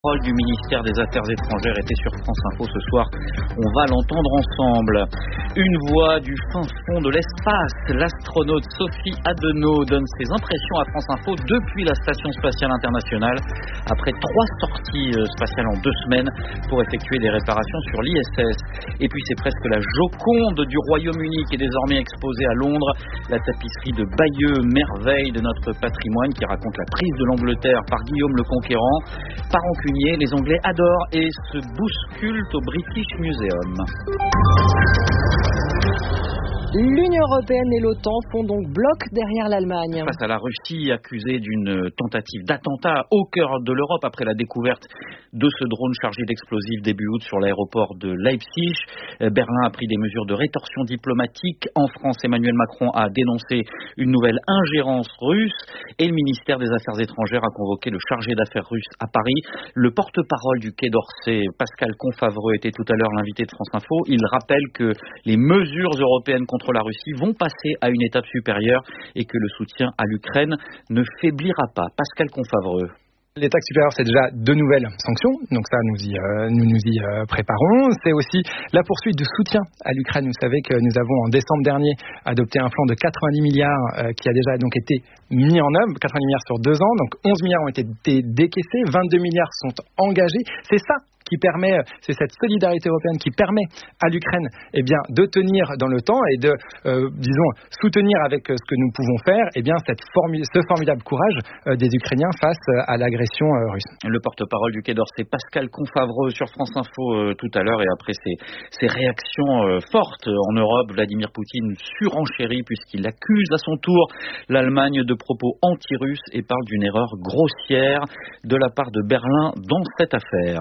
porte-parole du ministère des Affaires étrangères était sur France Info ce soir. On va l'entendre ensemble. Une voix du fin fond de l'espace. L'astronaute Sophie Adenau donne ses impressions à France Info depuis la Station spatiale internationale. Après 3 sorties spatiales en 2 semaines pour effectuer des réparations sur l'ISS. Et puis c'est presque la Joconde du Royaume-Uni qui est désormais exposée à Londres. La tapisserie de Bayeux, merveille de notre patrimoine qui raconte la prise de l'Angleterre par Guillaume le Conquérant. Pas rancunier, les Anglais adorent et se bousculent au British Museum. L'Union européenne et l'OTAN font donc bloc derrière l'Allemagne. Face à la Russie accusée d'une tentative d'attentat au cœur de l'Europe après la découverte de ce drone chargé d'explosifs début août sur l'aéroport de Leipzig, Berlin a pris des mesures de rétorsion diplomatique. En France, Emmanuel Macron a dénoncé une nouvelle ingérence russe et le ministère des Affaires étrangères a convoqué le chargé d'affaires russe à Paris. Le porte-parole du Quai d'Orsay, Pascal Confavreux, était tout à l'heure l'invité de France Info. Il rappelle que les mesures européennes contre la Russie vont passer à une étape supérieure et que le soutien à l'Ukraine ne faiblira pas. Pascal Confavreux. L'étape supérieure, c'est déjà 2 nouvelles sanctions, donc ça nous y préparons. C'est aussi la poursuite du soutien à l'Ukraine. Vous savez que nous avons en décembre dernier adopté un plan de 90 milliards qui a déjà donc été mis en œuvre, 90 milliards sur 2 ans, donc 11 milliards ont été décaissés, 22 milliards sont engagés. C'est ça qui permet, c'est cette solidarité européenne qui permet à l'Ukraine de tenir dans le temps et de, soutenir avec ce que nous pouvons faire, ce formidable courage des Ukrainiens face à l'agression russe. Le porte-parole du Quai d'Orsay, Pascal Confavreux, sur France Info tout à l'heure, et après ces réactions fortes en Europe, Vladimir Poutine surenchérit puisqu'il accuse à son tour l'Allemagne de propos anti-russes et parle d'une erreur grossière de la part de Berlin dans cette affaire.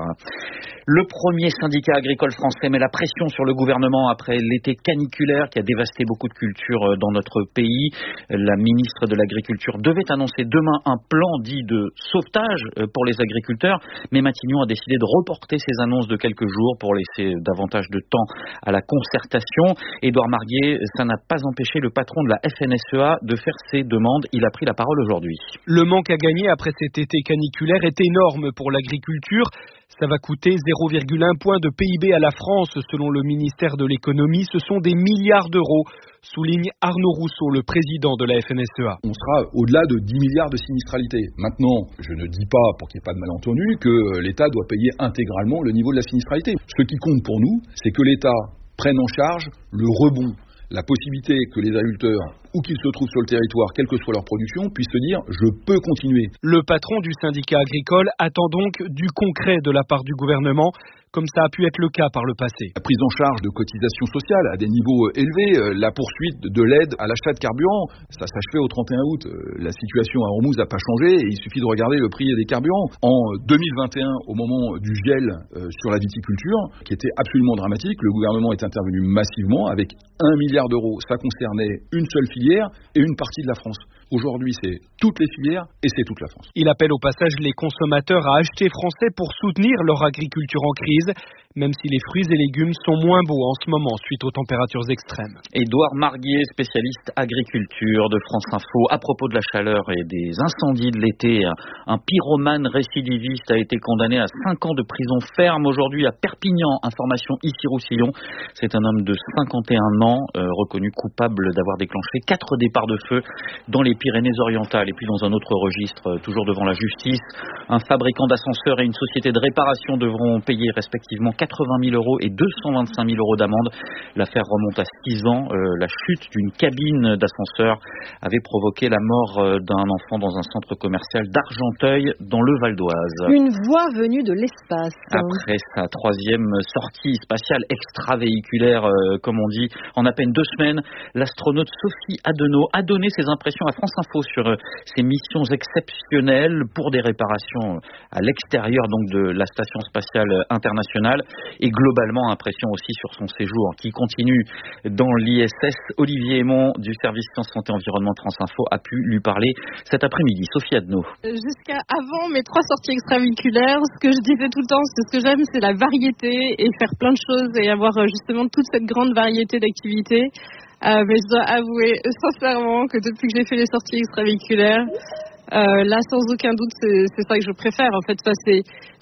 Le premier syndicat agricole français met la pression sur le gouvernement après l'été caniculaire qui a dévasté beaucoup de cultures dans notre pays. La ministre de l'Agriculture devait annoncer demain un plan dit de sauvetage pour les agriculteurs, mais Matignon a décidé de reporter ces annonces de quelques jours pour laisser davantage de temps à la concertation. Édouard Marguet, ça n'a pas empêché le patron de la FNSEA de faire ses demandes. Il a pris la parole aujourd'hui. Le manque à gagner après cet été caniculaire est énorme pour l'agriculture. Ça va coûter 0,1 point de PIB à la France, selon le ministère de l'économie. Ce sont des milliards d'euros, souligne Arnaud Rousseau, le président de la FNSEA. On sera au-delà de 10 milliards de sinistralité. Maintenant, je ne dis pas, pour qu'il n'y ait pas de malentendu, que l'État doit payer intégralement le niveau de la sinistralité. Ce qui compte pour nous, c'est que l'État prenne en charge le rebond, la possibilité que les agriculteurs, où qu'ils se trouvent sur le territoire, quelle que soit leur production, puissent se dire « je peux continuer ». Le patron du syndicat agricole attend donc du concret de la part du gouvernement, comme ça a pu être le cas par le passé. La prise en charge de cotisations sociales à des niveaux élevés, la poursuite de l'aide à l'achat de carburant, ça s'achevait au 31 août. La situation à Hormuz n'a pas changé et il suffit de regarder le prix des carburants. En 2021, au moment du gel sur la viticulture, qui était absolument dramatique, le gouvernement est intervenu massivement avec 1 milliard d'euros. Ça concernait une seule filière et une partie de la France. Aujourd'hui, c'est toutes les filières et c'est toute la France. Il appelle au passage les consommateurs à acheter français pour soutenir leur agriculture en crise, même si les fruits et légumes sont moins beaux en ce moment suite aux températures extrêmes. Édouard Marguet, spécialiste agriculture de France Info. À propos de la chaleur et des incendies de l'été, un pyromane récidiviste a été condamné à 5 ans de prison ferme aujourd'hui à Perpignan. Information ici Roussillon. C'est un homme de 51 ans, reconnu coupable d'avoir déclenché 4 départs de feu dans les Pyrénées-Orientales. Et puis dans un autre registre, toujours devant la justice, un fabricant d'ascenseurs et une société de réparation devront payer respectivement 80 000 euros et 225 000 euros d'amende. L'affaire remonte à 6 ans. La chute d'une cabine d'ascenseur avait provoqué la mort d'un enfant dans un centre commercial d'Argenteuil dans le Val d'Oise. Une voix venue de l'espace. Après sa 3e sortie spatiale extravéhiculaire, comme on dit, en à peine 2 semaines, l'astronaute Sophie Adenau a donné ses impressions à France Info sur ces missions exceptionnelles pour des réparations à l'extérieur donc de la Station spatiale internationale et globalement impression aussi sur son séjour qui continue dans l'ISS. Olivier Aymon du service Sciences, Santé, Environnement de France Info a pu lui parler cet après-midi. Sophie Adenau. Jusqu'à avant mes 3 sorties extravéhiculaires, ce que je disais tout le temps, c'est ce que j'aime, c'est la variété et faire plein de choses et avoir justement toute cette grande variété d'activités. Mais je dois avouer sincèrement que depuis que j'ai fait les sorties extravéhiculaires, là sans aucun doute c'est ça que je préfère en fait. C'est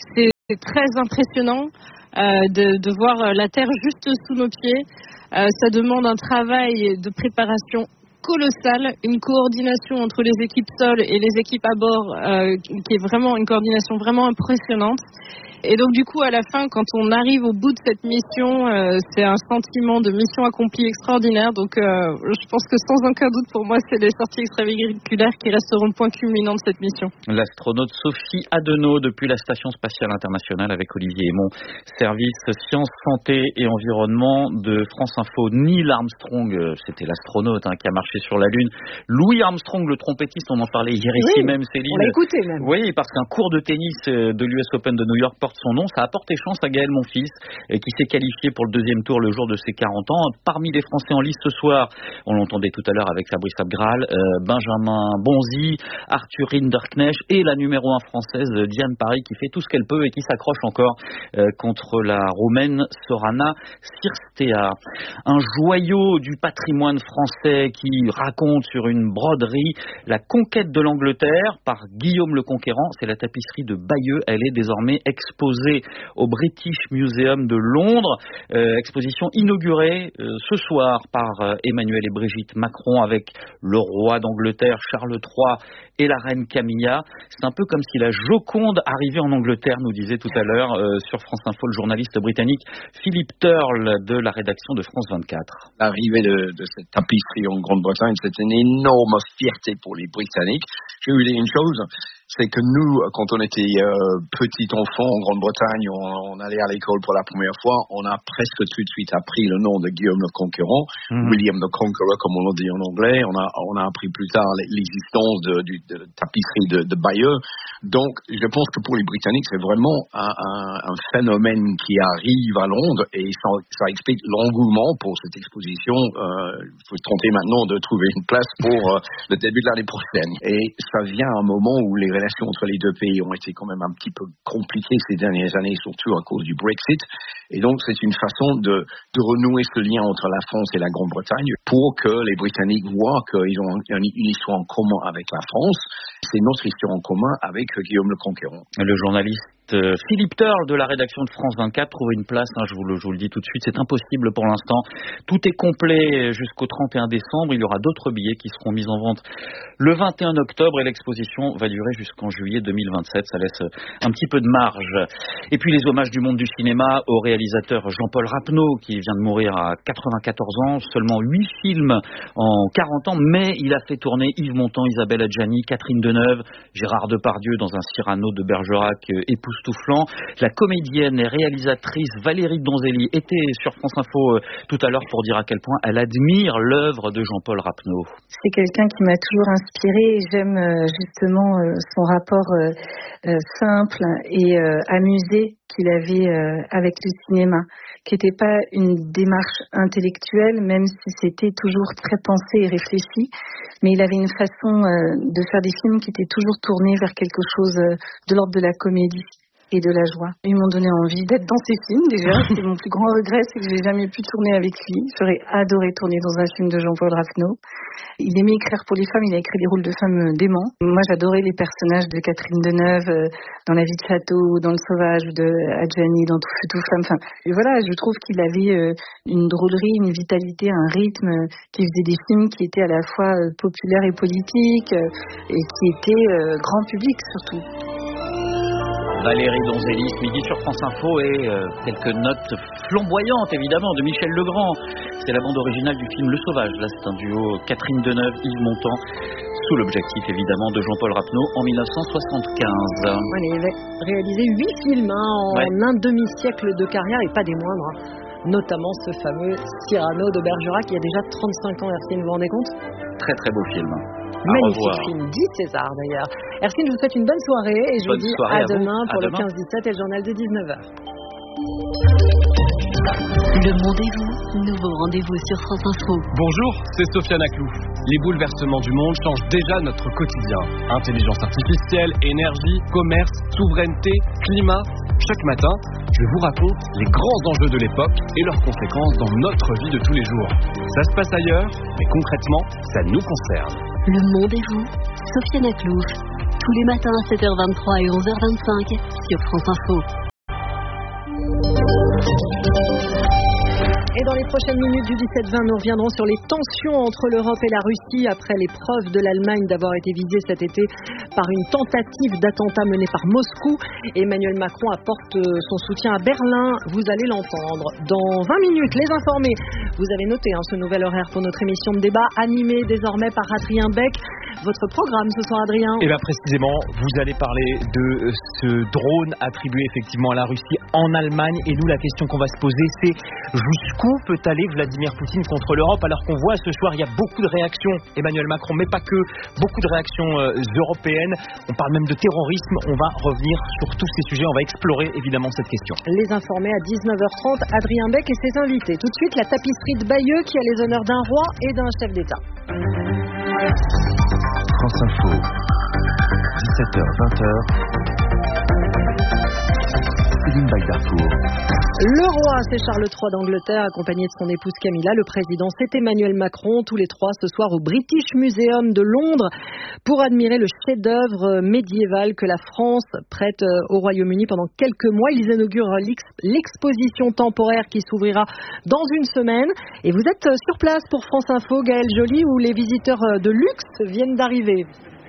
C'est très impressionnant de voir la Terre juste sous nos pieds. Ça demande un travail de préparation colossal, une coordination entre les équipes sol et les équipes à bord qui est vraiment une coordination vraiment impressionnante. Et donc du coup à la fin, quand on arrive au bout de cette mission, c'est un sentiment de mission accomplie extraordinaire. Donc je pense que sans aucun doute pour moi c'est les sorties extravéhiculaires qui resteront le point culminant de cette mission. L'astronaute Sophie Adenau depuis la Station Spatiale Internationale avec Olivier Aymon, service sciences, santé et environnement de France Info. Neil Armstrong, c'était l'astronaute qui a marché sur la Lune. Louis Armstrong, le trompettiste, on en parlait hier ici même, Céline. On l'a écouté même. Oui, parce qu'un cours de tennis de l'US Open de New York porte son nom. Ça a porté chance à Gaël Monfils, qui s'est qualifié pour le deuxième tour le jour de ses 40 ans. Parmi les Français en lice ce soir, on l'entendait tout à l'heure avec Fabrice Abgral, Benjamin Bonzi, Arthur Rinderknecht et la numéro 1 française Diane Parry qui fait tout ce qu'elle peut et qui s'accroche encore contre la Roumaine Sorana Cirstea. Un joyau du patrimoine français qui raconte sur une broderie la conquête de l'Angleterre par Guillaume le Conquérant. C'est la tapisserie de Bayeux. Elle est désormais exposée au British Museum de Londres. Exposition inaugurée ce soir par Emmanuel et Brigitte Macron avec le roi d'Angleterre Charles III et la reine Camilla. C'est un peu comme si la Joconde arrivait en Angleterre, nous disait tout à l'heure sur France Info le journaliste britannique Philippe Turle de la rédaction de France 24. L'arrivée de cette tapisserie en Grande-Bretagne, c'est une énorme fierté pour les Britanniques. Je vais vous dire une chose, c'est que nous, quand on était petit enfant en Grande-Bretagne, on allait à l'école pour la première fois, on a presque tout de suite appris le nom de Guillaume le Conquérant, William the Conqueror comme on le dit en anglais. On a appris plus tard l'existence de la tapisserie de Bayeux. Donc, je pense que pour les Britanniques, c'est vraiment un phénomène qui arrive à Londres et ça explique l'engouement pour cette exposition. Il faut tenter maintenant de trouver une place pour le début de l'année prochaine. Et ça vient à un moment où les relations entre les deux pays ont été quand même un petit peu compliquées ces dernières années, surtout à cause du Brexit. Et donc, c'est une façon de renouer ce lien entre la France et la Grande-Bretagne pour que les Britanniques voient qu'ils ont une histoire en commun avec la France. C'est notre histoire en commun avec Guillaume le Conquérant. Le journaliste Philippe Turle de la rédaction de France 24 trouve une place, je vous le dis tout de suite, c'est impossible pour l'instant. Tout est complet jusqu'au 31 décembre. Il y aura d'autres billets qui seront mis en vente le 21 octobre et l'exposition va durer jusqu'en juillet 2027. Ça laisse un petit peu de marge. Et puis les hommages du monde du cinéma au réalisateur Jean-Paul Rapneau qui vient de mourir à 94 ans, seulement 8 films en 40 ans, mais il a fait tourner Yves Montand, Isabelle Adjani, Catherine Deneuve, Gérard Depardieu dans un Cyrano de Bergerac époustouflant. La comédienne et réalisatrice Valérie Donzelli était sur France Info tout à l'heure pour dire à quel point elle admire l'œuvre de Jean-Paul Rapneau. C'est quelqu'un qui m'a toujours inspirée et j'aime justement son rapport simple et amusé qu'il avait avec le cinéma, qui n'était pas une démarche intellectuelle, même si c'était toujours très pensé et réfléchi, mais il avait une façon de faire des films qui étaient toujours tournés vers quelque chose de l'ordre de la comédie et de la joie. Ils m'ont donné envie d'être dans ces films déjà. C'est mon plus grand regret, c'est que j'ai jamais pu tourner avec lui. J'aurais adoré tourner dans un film de Jean-Paul Rapneau. Il aimait écrire pour les femmes, il a écrit des rôles de femmes déments. Moi j'adorais les personnages de Catherine Deneuve dans La vie de château, dans Le sauvage, de Adjani, dans Tout feu tout flamme. Et voilà, je trouve qu'il avait une drôlerie, une vitalité, un rythme, qui faisait des films qui étaient à la fois populaires et politiques et qui étaient grand public surtout. Valérie Donzelli, ce midi sur France Info et quelques notes flamboyantes évidemment de Michel Legrand. C'est la bande originale du film Le Sauvage. Là c'est un duo Catherine Deneuve, Yves Montand, sous l'objectif évidemment de Jean-Paul Rapneau en 1975. Il a réalisé 8 films en un demi-siècle de carrière et pas des moindres. Notamment ce fameux Cyrano de Bergerac qui a déjà 35 ans, Ercine, vous vous rendez compte ? Très très beau film. Magnifique film, 10 César d'ailleurs. Ercine, je vous souhaite une bonne soirée et je vous dis à demain pour le 15-17 et le journal de 19h. Le Monde et vous, nouveau rendez-vous sur France Info. Bonjour, c'est Sofiane Aklouf. Les bouleversements du monde changent déjà notre quotidien. Intelligence artificielle, énergie, commerce, souveraineté, climat. Chaque matin, je vous raconte les grands enjeux de l'époque et leurs conséquences dans notre vie de tous les jours. Ça se passe ailleurs, mais concrètement, ça nous concerne. Le Monde et vous, Sofiane Aklouf. Tous les matins à 7h23 et 11h25 sur France Info. Et dans les prochaines minutes du 17-20, nous reviendrons sur les tensions entre l'Europe et la Russie après les preuves de l'Allemagne d'avoir été visée cet été par une tentative d'attentat menée par Moscou. Emmanuel Macron apporte son soutien à Berlin. Vous allez l'entendre. Dans 20 minutes, les informés. Vous avez noté ce nouvel horaire pour notre émission de débat, animée désormais par Adrien Beck. Votre programme ce soir, Adrien? Et bien précisément, vous allez parler de ce drone attribué effectivement à la Russie en Allemagne. Et nous, la question qu'on va se poser, c'est jusqu'où peut aller Vladimir Poutine contre l'Europe, alors qu'on voit ce soir, il y a beaucoup de réactions, Emmanuel Macron, mais pas que, beaucoup de réactions européennes. On parle même de terrorisme. On va revenir sur tous ces sujets. On va explorer évidemment cette question. Les informés à 19h30, Adrien Beck et ses invités. Tout de suite, la tapisserie de Bayeux qui a les honneurs d'un roi et d'un chef d'État. France Info, 17h-20h, Céline Bagdarcourt. Le roi, c'est Charles III d'Angleterre, accompagné de son épouse Camilla. Le président, c'est Emmanuel Macron. Tous les trois ce soir au British Museum de Londres pour admirer le chef-d'œuvre médiéval que la France prête au Royaume-Uni pendant quelques mois. Ils inaugurent l'exposition temporaire qui s'ouvrira dans une semaine. Et vous êtes sur place pour France Info, Gaëlle Joly, où les visiteurs de luxe viennent d'arriver.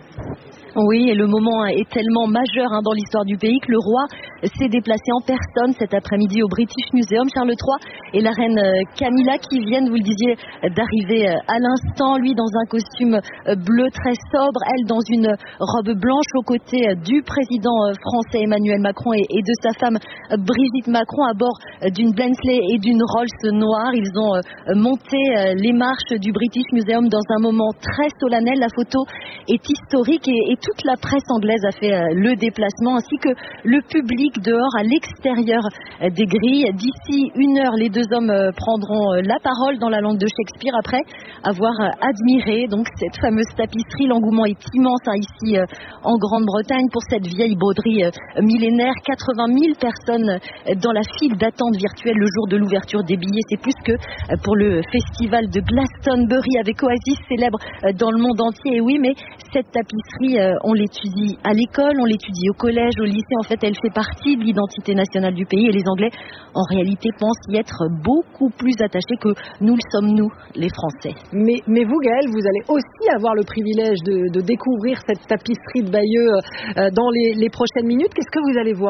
Oui, et le moment est tellement majeur dans l'histoire du pays que le roi s'est déplacé en personne cet après-midi au British Museum. Charles III et la reine Camilla qui viennent, vous le disiez, d'arriver à l'instant. Lui dans un costume bleu très sobre, elle dans une robe blanche aux côtés du président français Emmanuel Macron et de sa femme Brigitte Macron à bord d'une Bentley et d'une Rolls noire. Ils ont monté les marches du British Museum dans un moment très solennel. La photo est historique et toute la presse anglaise a fait le déplacement, ainsi que le public dehors à l'extérieur des grilles. D'ici 1 heure, les deux hommes prendront la parole dans la langue de Shakespeare après avoir admiré donc cette fameuse tapisserie. L'engouement est immense ici en Grande-Bretagne pour cette vieille broderie millénaire. 80 000 personnes dans la file d'attente virtuelle le jour de l'ouverture des billets. C'est plus que pour le festival de Glastonbury avec Oasis, célèbre dans le monde entier. Et oui, mais cette tapisserie, on l'étudie à l'école, on l'étudie au collège, au lycée. En fait, elle fait partie de l'identité nationale du pays et les Anglais, en réalité, pensent y être beaucoup plus attachés que nous le sommes, nous, les Français. Mais vous, Gaëlle, vous allez aussi avoir le privilège de découvrir cette tapisserie de Bayeux dans les prochaines minutes. Qu'est-ce que vous allez voir ?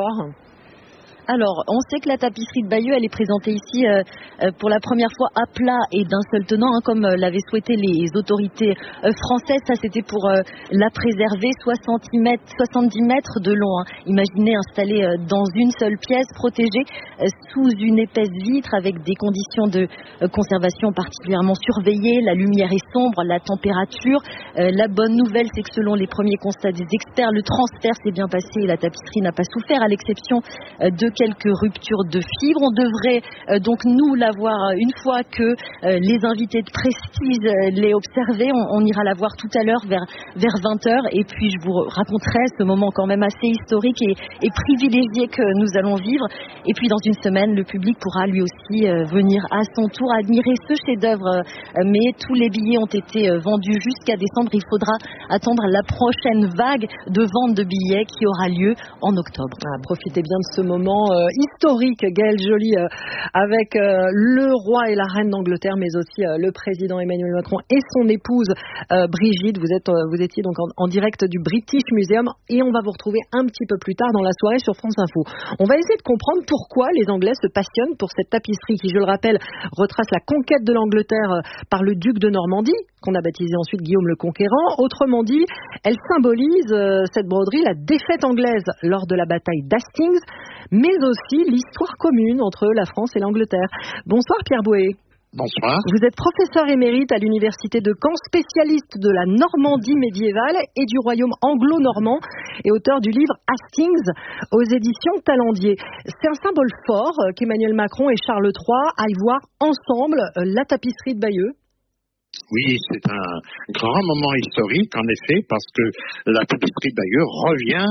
Alors, on sait que la tapisserie de Bayeux, elle est présentée ici pour la première fois à plat et d'un seul tenant, comme l'avaient souhaité les autorités françaises. Ça, c'était pour la préserver, 70 mètres de long. Imaginez installée dans une seule pièce, protégée sous une épaisse vitre avec des conditions de conservation particulièrement surveillées. La lumière est sombre, la température. La bonne nouvelle, c'est que selon les premiers constats des experts, le transfert s'est bien passé et la tapisserie n'a pas souffert, à l'exception de quelques ruptures de fibres. On devrait donc nous la voir une fois que les invités de prestige l'aient observé. On ira la voir tout à l'heure vers 20h et puis je vous raconterai ce moment quand même assez historique et privilégié que nous allons vivre. Et puis dans une semaine, le public pourra lui aussi venir à son tour admirer ce chef-d'œuvre. Mais tous les billets ont été vendus jusqu'à décembre. Il faudra attendre la prochaine vague de vente de billets qui aura lieu en octobre. Profitez bien de ce moment historique, Gaëlle Joly, avec le roi et la reine d'Angleterre, mais aussi le président Emmanuel Macron et son épouse Brigitte. Vous étiez donc en direct du British Museum et on va vous retrouver un petit peu plus tard dans la soirée sur France Info. On va essayer de comprendre pourquoi les Anglais se passionnent pour cette tapisserie qui, je le rappelle, retrace la conquête de l'Angleterre par le duc de Normandie, qu'on a baptisé ensuite Guillaume le Conquérant. Autrement dit, elle symbolise, cette broderie, la défaite anglaise lors de la bataille d'Hastings, mais aussi l'histoire commune entre la France et l'Angleterre. Bonsoir Pierre Bouet. Bonsoir. Vous êtes professeur émérite à l'université de Caen, spécialiste de la Normandie médiévale et du royaume anglo-normand et auteur du livre Hastings aux éditions Talendier. C'est un symbole fort qu'Emmanuel Macron et Charles III aillent voir ensemble la tapisserie de Bayeux. Oui, c'est un grand moment historique, en effet, parce que la tapisserie de Bayeux revient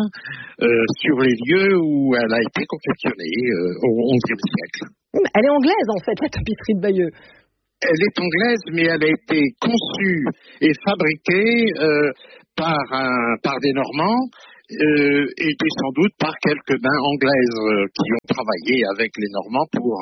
sur les lieux où elle a été confectionnée au XIe siècle. Elle est anglaise, en fait, la tapisserie de Bayeux. Elle est anglaise, mais elle a été conçue et fabriquée par des Normands. aidé sans doute par quelques mains anglaises qui ont travaillé avec les Normands pour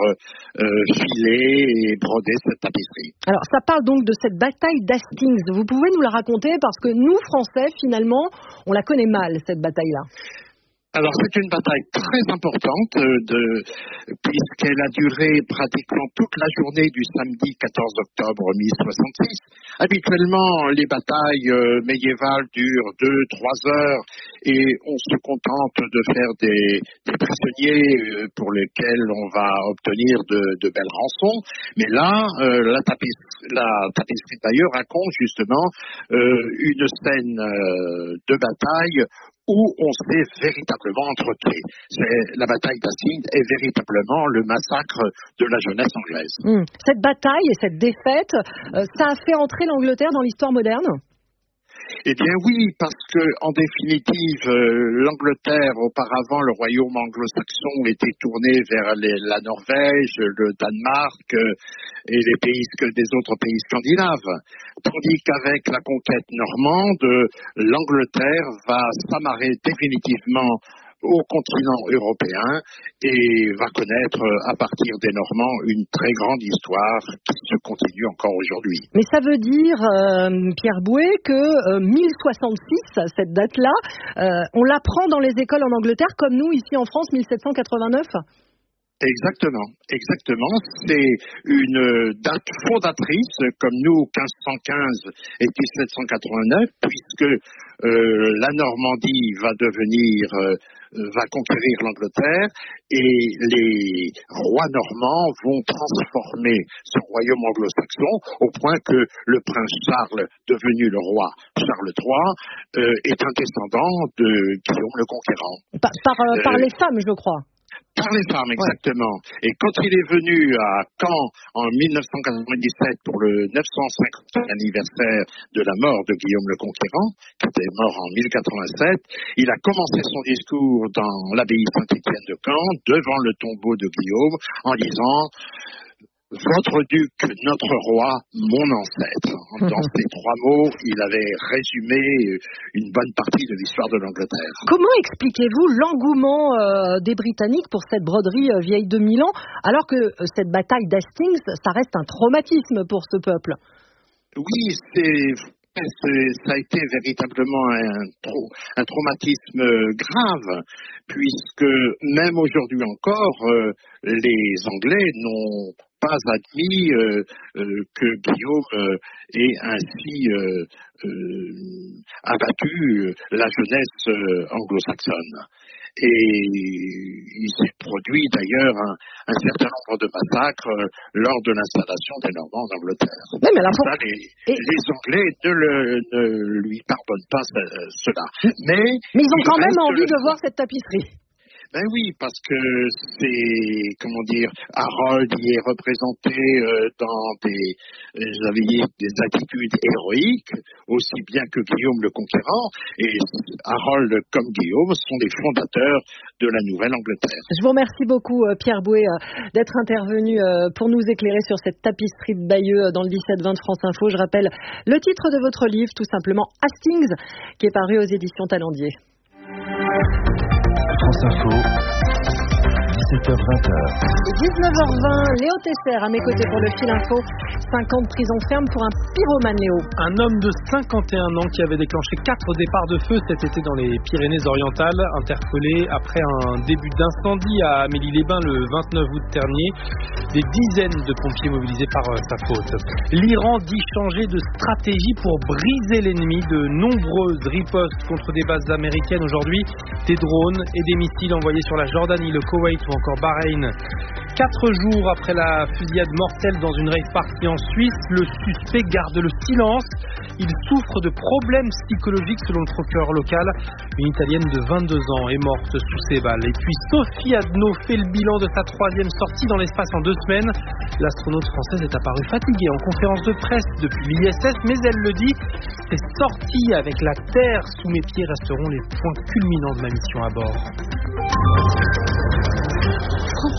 filer et broder cette tapisserie. Alors, ça parle donc de cette bataille d'Hastings. Vous pouvez nous la raconter parce que nous, Français, finalement, on la connaît mal, cette bataille-là. Alors c'est une bataille très importante puisqu'elle a duré pratiquement toute la journée du samedi 14 octobre 1066. Habituellement, les batailles médiévales durent 2-3 heures et on se contente de faire des prisonniers pour lesquels on va obtenir de belles rançons. Mais là, la tapisserie d'ailleurs raconte justement une scène de bataille où on s'est véritablement entretué. La bataille d'Hastings est véritablement le massacre de la jeunesse anglaise. Cette bataille et cette défaite, ça a fait entrer l'Angleterre dans l'histoire moderne ? Eh bien oui, parce que en définitive, l'Angleterre, auparavant le royaume anglo-saxon, était tourné vers la Norvège, le Danemark et des autres pays scandinaves. Tandis qu'avec la conquête normande, l'Angleterre va s'amarrer définitivement au continent européen et va connaître à partir des Normands une très grande histoire qui se continue encore aujourd'hui. Mais ça veut dire, Pierre Bouet, que 1066, cette date-là, on l'apprend dans les écoles en Angleterre comme nous ici en France, 1789 ? Exactement. C'est une date fondatrice, comme nous, 1515 et 1789, puisque la Normandie va conquérir l'Angleterre et les rois normands vont transformer ce royaume anglo-saxon au point que le prince Charles, devenu le roi Charles III, est un descendant de Guillaume le Conquérant. Par les femmes, je crois. Par les femmes, exactement. Ouais. Et quand il est venu à Caen en 1997 pour le 950e anniversaire de la mort de Guillaume le Conquérant, qui était mort en 1087, il a commencé son discours dans l'abbaye Saint-Étienne de Caen, devant le tombeau de Guillaume, en disant « Votre duc, notre roi, mon ancêtre ». Dans ces 3 mots, il avait résumé une bonne partie de l'histoire de l'Angleterre. Comment expliquez-vous l'engouement des Britanniques pour cette broderie vieille de 1000 ans, alors que cette bataille d'Hastings, ça reste un traumatisme pour ce peuple ? Oui, ça a été véritablement un traumatisme grave, puisque même aujourd'hui encore, les Anglais n'ont pas admis que Guillaume ait ainsi abattu la jeunesse anglo-saxonne. Et il s'est produit d'ailleurs un certain nombre de massacres lors de l'installation des Normands en Angleterre. Oui, mais les Anglais ne lui pardonnent pas cela. Mais ils ont quand même envie de voir cette tapisserie. Ben oui, parce que Harold y est représenté dans des attitudes héroïques, aussi bien que Guillaume le Conquérant, et Harold comme Guillaume sont les fondateurs de la Nouvelle-Angleterre. Je vous remercie beaucoup, Pierre Bouet, d'être intervenu pour nous éclairer sur cette tapisserie de Bayeux dans le 17-20 de France Info. Je rappelle le titre de votre livre, tout simplement Hastings, qui est paru aux éditions Talendier. France Info, 17h-20h. 19h20, Léo Tesser à mes côtés pour le fil info. 5 ans de prison ferme pour un pyromane, Léo. Un homme de 51 ans qui avait déclenché 4 départs de feu cet été dans les Pyrénées-Orientales, interpellé après un début d'incendie à Amélie-les-Bains le 29 août dernier. Des dizaines de pompiers mobilisés par sa faute. L'Iran dit changer de stratégie pour briser l'ennemi. De nombreuses ripostes contre des bases américaines aujourd'hui, des drones et des missiles envoyés sur la Jordanie, le Koweït ou encore Bahreïn. 4 jours après la fusillade mortelle dans une rave party en Suisse, le suspect garde le silence. Il souffre de problèmes psychologiques selon le procureur local. Une Italienne de 22 ans est morte sous ses balles. Et puis Sophie Adno fait le bilan de sa 3e sortie dans l'espace en 2 semaines. L'astronaute française est apparue fatiguée en conférence de presse depuis l'ISS, mais elle le dit, ces sorties avec la Terre sous mes pieds resteront les points culminants de ma mission à bord. France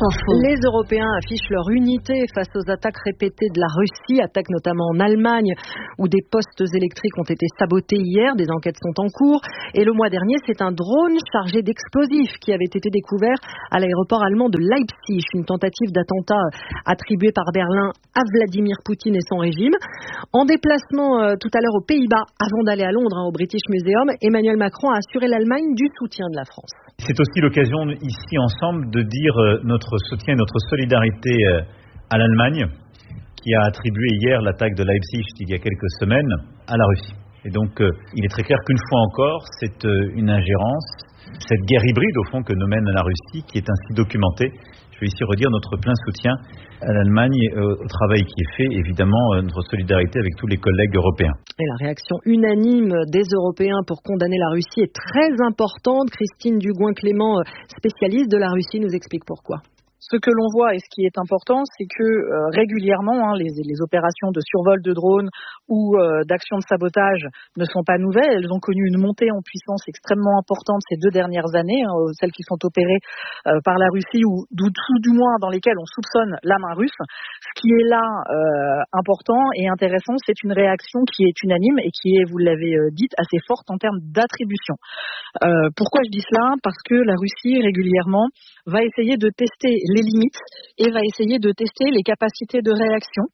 Info. Les Européens affichent leur unité face aux attaques répétées de la Russie, attaques notamment en Allemagne où des postes électriques ont été sabotés hier, des enquêtes sont en cours. Et le mois dernier, c'est un drone chargé d'explosifs qui avait été découvert à l'aéroport allemand de Leipzig, une tentative d'attentat attribuée par Berlin à Vladimir Poutine et son régime. En déplacement tout à l'heure aux Pays-Bas, avant d'aller à Londres, au British Museum, Emmanuel Macron a assuré l'Allemagne du soutien de la France. C'est aussi l'occasion ici ensemble de dire notre soutien et notre solidarité à l'Allemagne qui a attribué hier l'attaque de Leipzig il y a quelques semaines à la Russie. Et donc il est très clair qu'une fois encore c'est une ingérence, cette guerre hybride au fond que nous mène la Russie qui est ainsi documentée. Je vais ici redire notre plein soutien à l'Allemagne au travail qui est fait, évidemment notre solidarité avec tous les collègues européens. Et la réaction unanime des Européens pour condamner la Russie est très importante. Christine Dugouin-Clément, spécialiste de la Russie, nous explique pourquoi. Ce que l'on voit et ce qui est important, c'est que régulièrement, les opérations de survol de drones ou d'actions de sabotage ne sont pas nouvelles. Elles ont connu une montée en puissance extrêmement importante ces 2 dernières années, celles qui sont opérées par la Russie ou tout du moins dans lesquelles on soupçonne la main russe. Ce qui est là important et intéressant, c'est une réaction qui est unanime et qui est, vous l'avez dit, assez forte en termes d'attribution. Pourquoi je dis cela ? Parce que la Russie régulièrement va essayer de tester les limites et va essayer de tester les capacités de réaction.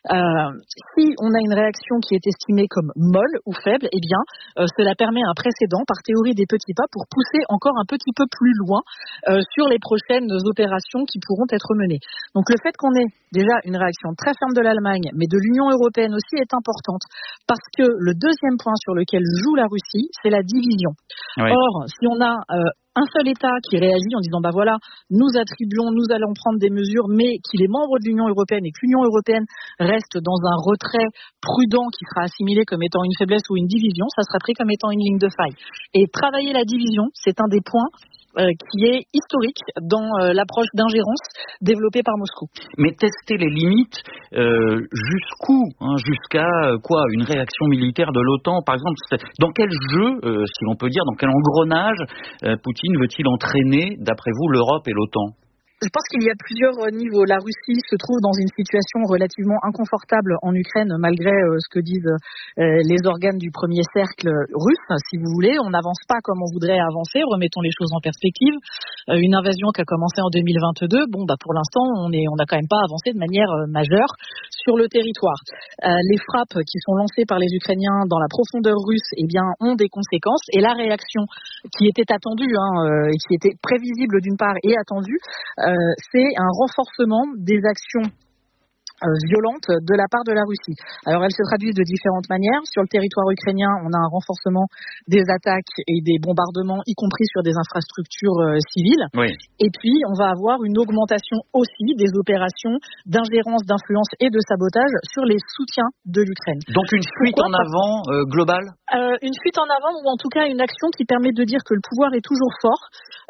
Si on a une réaction qui est estimée comme molle ou faible, eh bien, cela permet un précédent, par théorie des petits pas, pour pousser encore un petit peu plus loin sur les prochaines opérations qui pourront être menées. Donc le fait qu'on ait déjà une réaction très ferme de l'Allemagne, mais de l'Union européenne aussi, est importante, parce que le deuxième point sur lequel joue la Russie, c'est la division. Oui. Or, si on a un seul État qui réagit en disant voilà, nous attribuons, nous allons prendre des mesures, mais qu'il est membre de l'Union européenne et que l'Union européenne reste dans un retrait prudent qui sera assimilé comme étant une faiblesse ou une division, ça sera pris comme étant une ligne de faille. Et travailler la division, c'est un des points qui est historique dans l'approche d'ingérence développée par Moscou. Mais tester les limites, jusqu'où jusqu'à quoi ? Une réaction militaire de l'OTAN, par exemple. Dans quel jeu, si l'on peut dire, dans quel engrenage Poutine veut-il entraîner, d'après vous, l'Europe et l'OTAN ? Je pense qu'il y a plusieurs niveaux. La Russie se trouve dans une situation relativement inconfortable en Ukraine, malgré ce que disent les organes du premier cercle russe, si vous voulez. On n'avance pas comme on voudrait avancer, remettons les choses en perspective. Une invasion qui a commencé en 2022, pour l'instant, on n'a quand même pas avancé de manière majeure sur le territoire. Les frappes qui sont lancées par les Ukrainiens dans la profondeur russe, ont des conséquences. Et la réaction qui était attendue, et qui était prévisible d'une part et attendue, c'est un renforcement des actions violentes de la part de la Russie. Alors elles se traduisent de différentes manières. Sur le territoire ukrainien, on a un renforcement des attaques et des bombardements, y compris sur des infrastructures civiles. Oui. Et puis on va avoir une augmentation aussi des opérations d'ingérence, d'influence et de sabotage sur les soutiens de l'Ukraine. Donc une fuite en avant globale ? Une fuite en avant, ou en tout cas une action qui permet de dire que le pouvoir est toujours fort,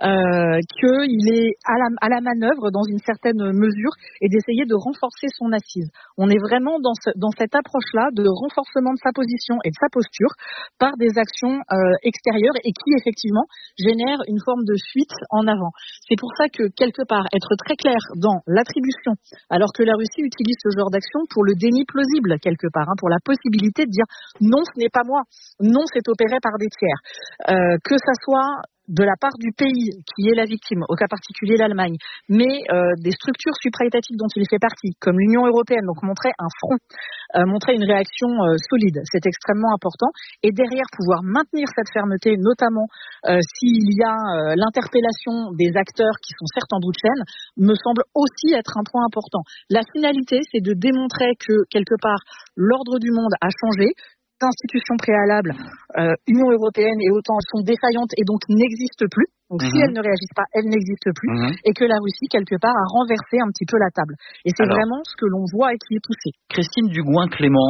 qu'il est à la manœuvre dans une certaine mesure, et d'essayer de renforcer son assise. On est vraiment dans cette approche-là de renforcement de sa position et de sa posture par des actions extérieures, et qui effectivement génèrent une forme de fuite en avant. C'est pour ça que quelque part être très clair dans l'attribution, alors que la Russie utilise ce genre d'action pour le déni plausible quelque part, pour la possibilité de dire non, ce n'est pas moi, non, c'est opéré par des tiers, que ça soit de la part du pays qui est la victime, au cas particulier l'Allemagne, mais des structures supra-étatiques dont il fait partie, comme l'Union européenne, donc montrer un front, montrer une réaction solide, c'est extrêmement important, et derrière pouvoir maintenir cette fermeté, notamment s'il y a l'interpellation des acteurs qui sont certes en bout de chaîne, me semble aussi être un point important. La finalité, c'est de démontrer que quelque part l'ordre du monde a changé, institutions préalables, Union européenne et OTAN, sont défaillantes et donc n'existent plus. Donc si elles ne réagissent pas, elles n'existent plus. Et que la Russie, quelque part, a renversé un petit peu la table. Et c'est vraiment ce que l'on voit et qui est poussé. Christine Dugouin-Clément,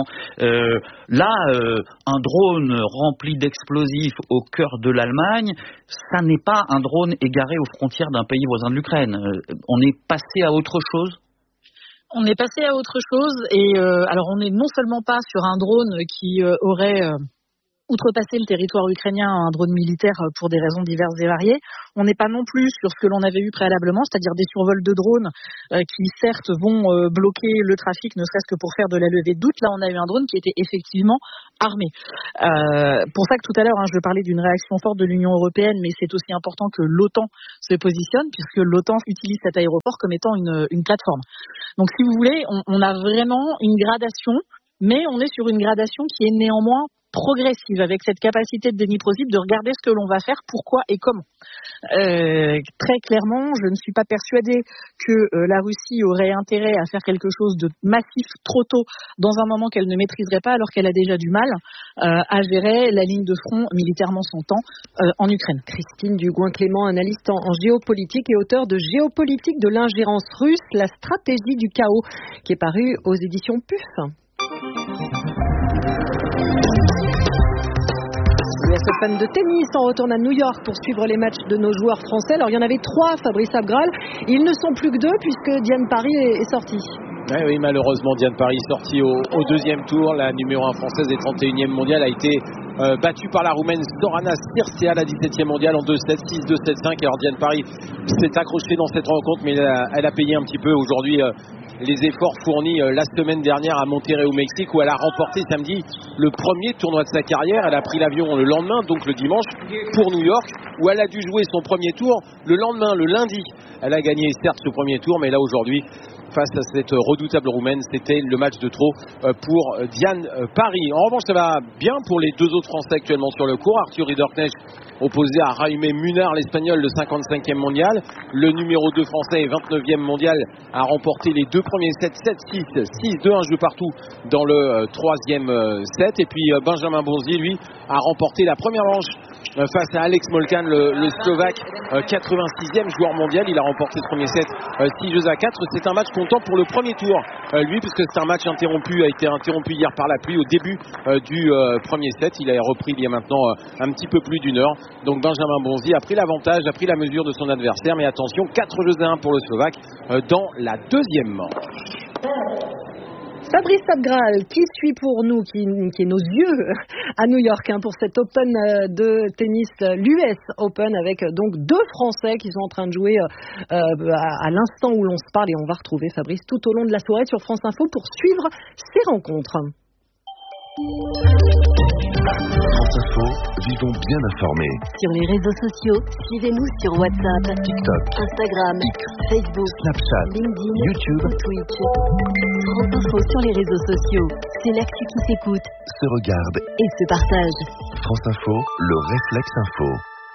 un drone rempli d'explosifs au cœur de l'Allemagne, ça n'est pas un drone égaré aux frontières d'un pays voisin de l'Ukraine. On est passé à autre chose ? On est passé à autre chose, et alors on n'est non seulement pas sur un drone qui aurait outrepasser le territoire ukrainien à un drone militaire pour des raisons diverses et variées. On n'est pas non plus sur ce que l'on avait eu préalablement, c'est-à-dire des survols de drones qui certes vont bloquer le trafic, ne serait-ce que pour faire de la levée de doute. Là, on a eu un drone qui était effectivement armé. Pour ça que tout à l'heure, je parlais d'une réaction forte de l'Union européenne, mais c'est aussi important que l'OTAN se positionne, puisque l'OTAN utilise cet aéroport comme étant une plateforme. Donc, si vous voulez, on a vraiment une gradation, mais on est sur une gradation qui est néanmoins progressive, avec cette capacité de déni possible de regarder ce que l'on va faire, pourquoi et comment. Très clairement, je ne suis pas persuadée que la Russie aurait intérêt à faire quelque chose de massif trop tôt dans un moment qu'elle ne maîtriserait pas, alors qu'elle a déjà du mal à gérer la ligne de front militairement s'entend en Ukraine. Christine Dugouin-Clément, analyste en géopolitique et auteur de Géopolitique de l'ingérence russe, la stratégie du chaos, qui est paru aux éditions PUF. L'US Open de tennis, on retourne à New York pour suivre les matchs de nos joueurs français. Alors il y en avait 3, Fabrice Abgral. Ils ne sont plus que 2 puisque Diane Paris est sortie. Oui, malheureusement, Diane Paris sortie au deuxième tour. La numéro 1 française et 31e mondiale a été battue par la Roumaine Zorana Sircea, la 17e mondiale, en 2-7, 6-2, 7-5. Alors Diane Paris s'est accrochée dans cette rencontre, mais elle a payé un petit peu aujourd'hui les efforts fournis la semaine dernière à Monterrey au Mexique, où elle a remporté samedi le premier tournoi de sa carrière. Elle a pris l'avion le lendemain, donc le dimanche, pour New York, où elle a dû jouer son premier tour le lendemain, le lundi. Elle a gagné certes ce premier tour, mais là aujourd'hui, face à cette redoutable Roumaine, c'était le match de trop pour Diane Paris. En revanche, ça va bien pour les 2 autres Français actuellement sur le court. Arthur Ridderknecht opposé à Jaime Munar, l'Espagnol, le 55e mondial. Le numéro 2 français et 29e mondial a remporté les 2 premiers sets, 7-6, 6-2, un jeu partout dans le 3e set. Et puis Benjamin Bonzi, lui, a remporté la première manche face à Alex Molcan, le Slovaque, 86e joueur mondial. Il a remporté ce premier set 6-4. C'est un match comptant pour le premier tour, lui, puisque c'est un match a été interrompu hier par la pluie au début du premier set. Il a repris il y a maintenant un petit peu plus d'1 heure. Donc Benjamin Bonzi a pris l'avantage, a pris la mesure de son adversaire. Mais attention, 4-1 pour le Slovaque dans la deuxième manche. Fabrice Abgral, qui suit pour nous, qui est nos yeux à New York pour cet Open de tennis, l'US Open, avec donc 2 Français qui sont en train de jouer à l'instant où l'on se parle, et on va retrouver Fabrice tout au long de la soirée sur France Info pour suivre ces rencontres. France Info, vivons bien informés. Sur les réseaux sociaux, suivez-nous sur WhatsApp, TikTok, Instagram, Facebook, Snapchat, LinkedIn, YouTube ou Twitch. France Info sur les réseaux sociaux, c'est l'actu qui s'écoute, se regarde et se partage. France Info, le réflexe info.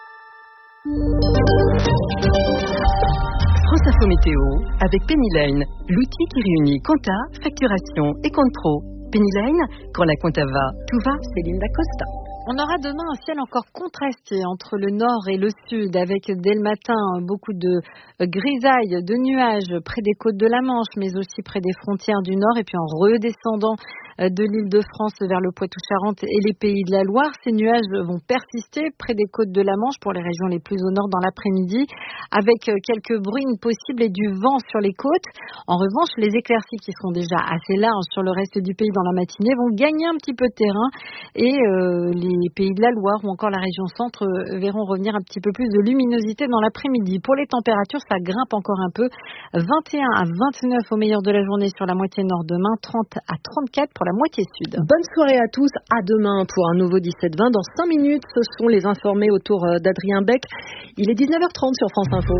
France Info Météo avec Penny Lane, l'outil qui réunit compta, facturation et compte pro. Penny Lane, quand la compta va, tout va, Céline Dacosta. On aura demain un ciel encore contrasté entre le nord et le sud, avec dès le matin beaucoup de grisailles, de nuages près des côtes de la Manche, mais aussi près des frontières du nord, et puis en redescendant de l'Île-de-France vers le Poitou-Charentes et les Pays de la Loire. Ces nuages vont persister près des côtes de la Manche pour les régions les plus au nord dans l'après-midi, avec quelques bruines possibles et du vent sur les côtes. En revanche, les éclaircies qui seront déjà assez larges sur le reste du pays dans la matinée vont gagner un petit peu de terrain, et les Pays de la Loire ou encore la région centre verront revenir un petit peu plus de luminosité dans l'après-midi. Pour les températures, ça grimpe encore un peu. 21 à 29 au meilleur de la journée sur la moitié nord demain, 30 à 34 pour la moitié sud. Bonne soirée à tous, à demain pour un nouveau 17-20. Dans 5 minutes, ce sont les informés autour d'Adrien Beck. Il est 19h30 sur France Info.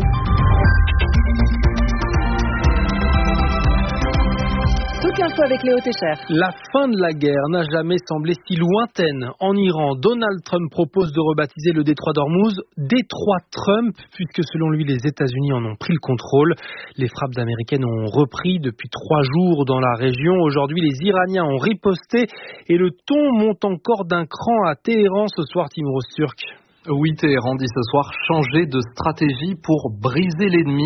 Toute l'info avec Léo Técher. La fin de la guerre n'a jamais semblé si lointaine. En Iran, Donald Trump propose de rebaptiser le détroit d'Ormuz détroit Trump, puisque selon lui, les États-Unis en ont pris le contrôle. Les frappes américaines ont repris depuis 3 jours dans la région. Aujourd'hui, les Iraniens ont riposté et le ton monte encore d'un cran à Téhéran ce soir, Timur Turk. Oui, Téhéran dit ce soir changer de stratégie pour briser l'ennemi.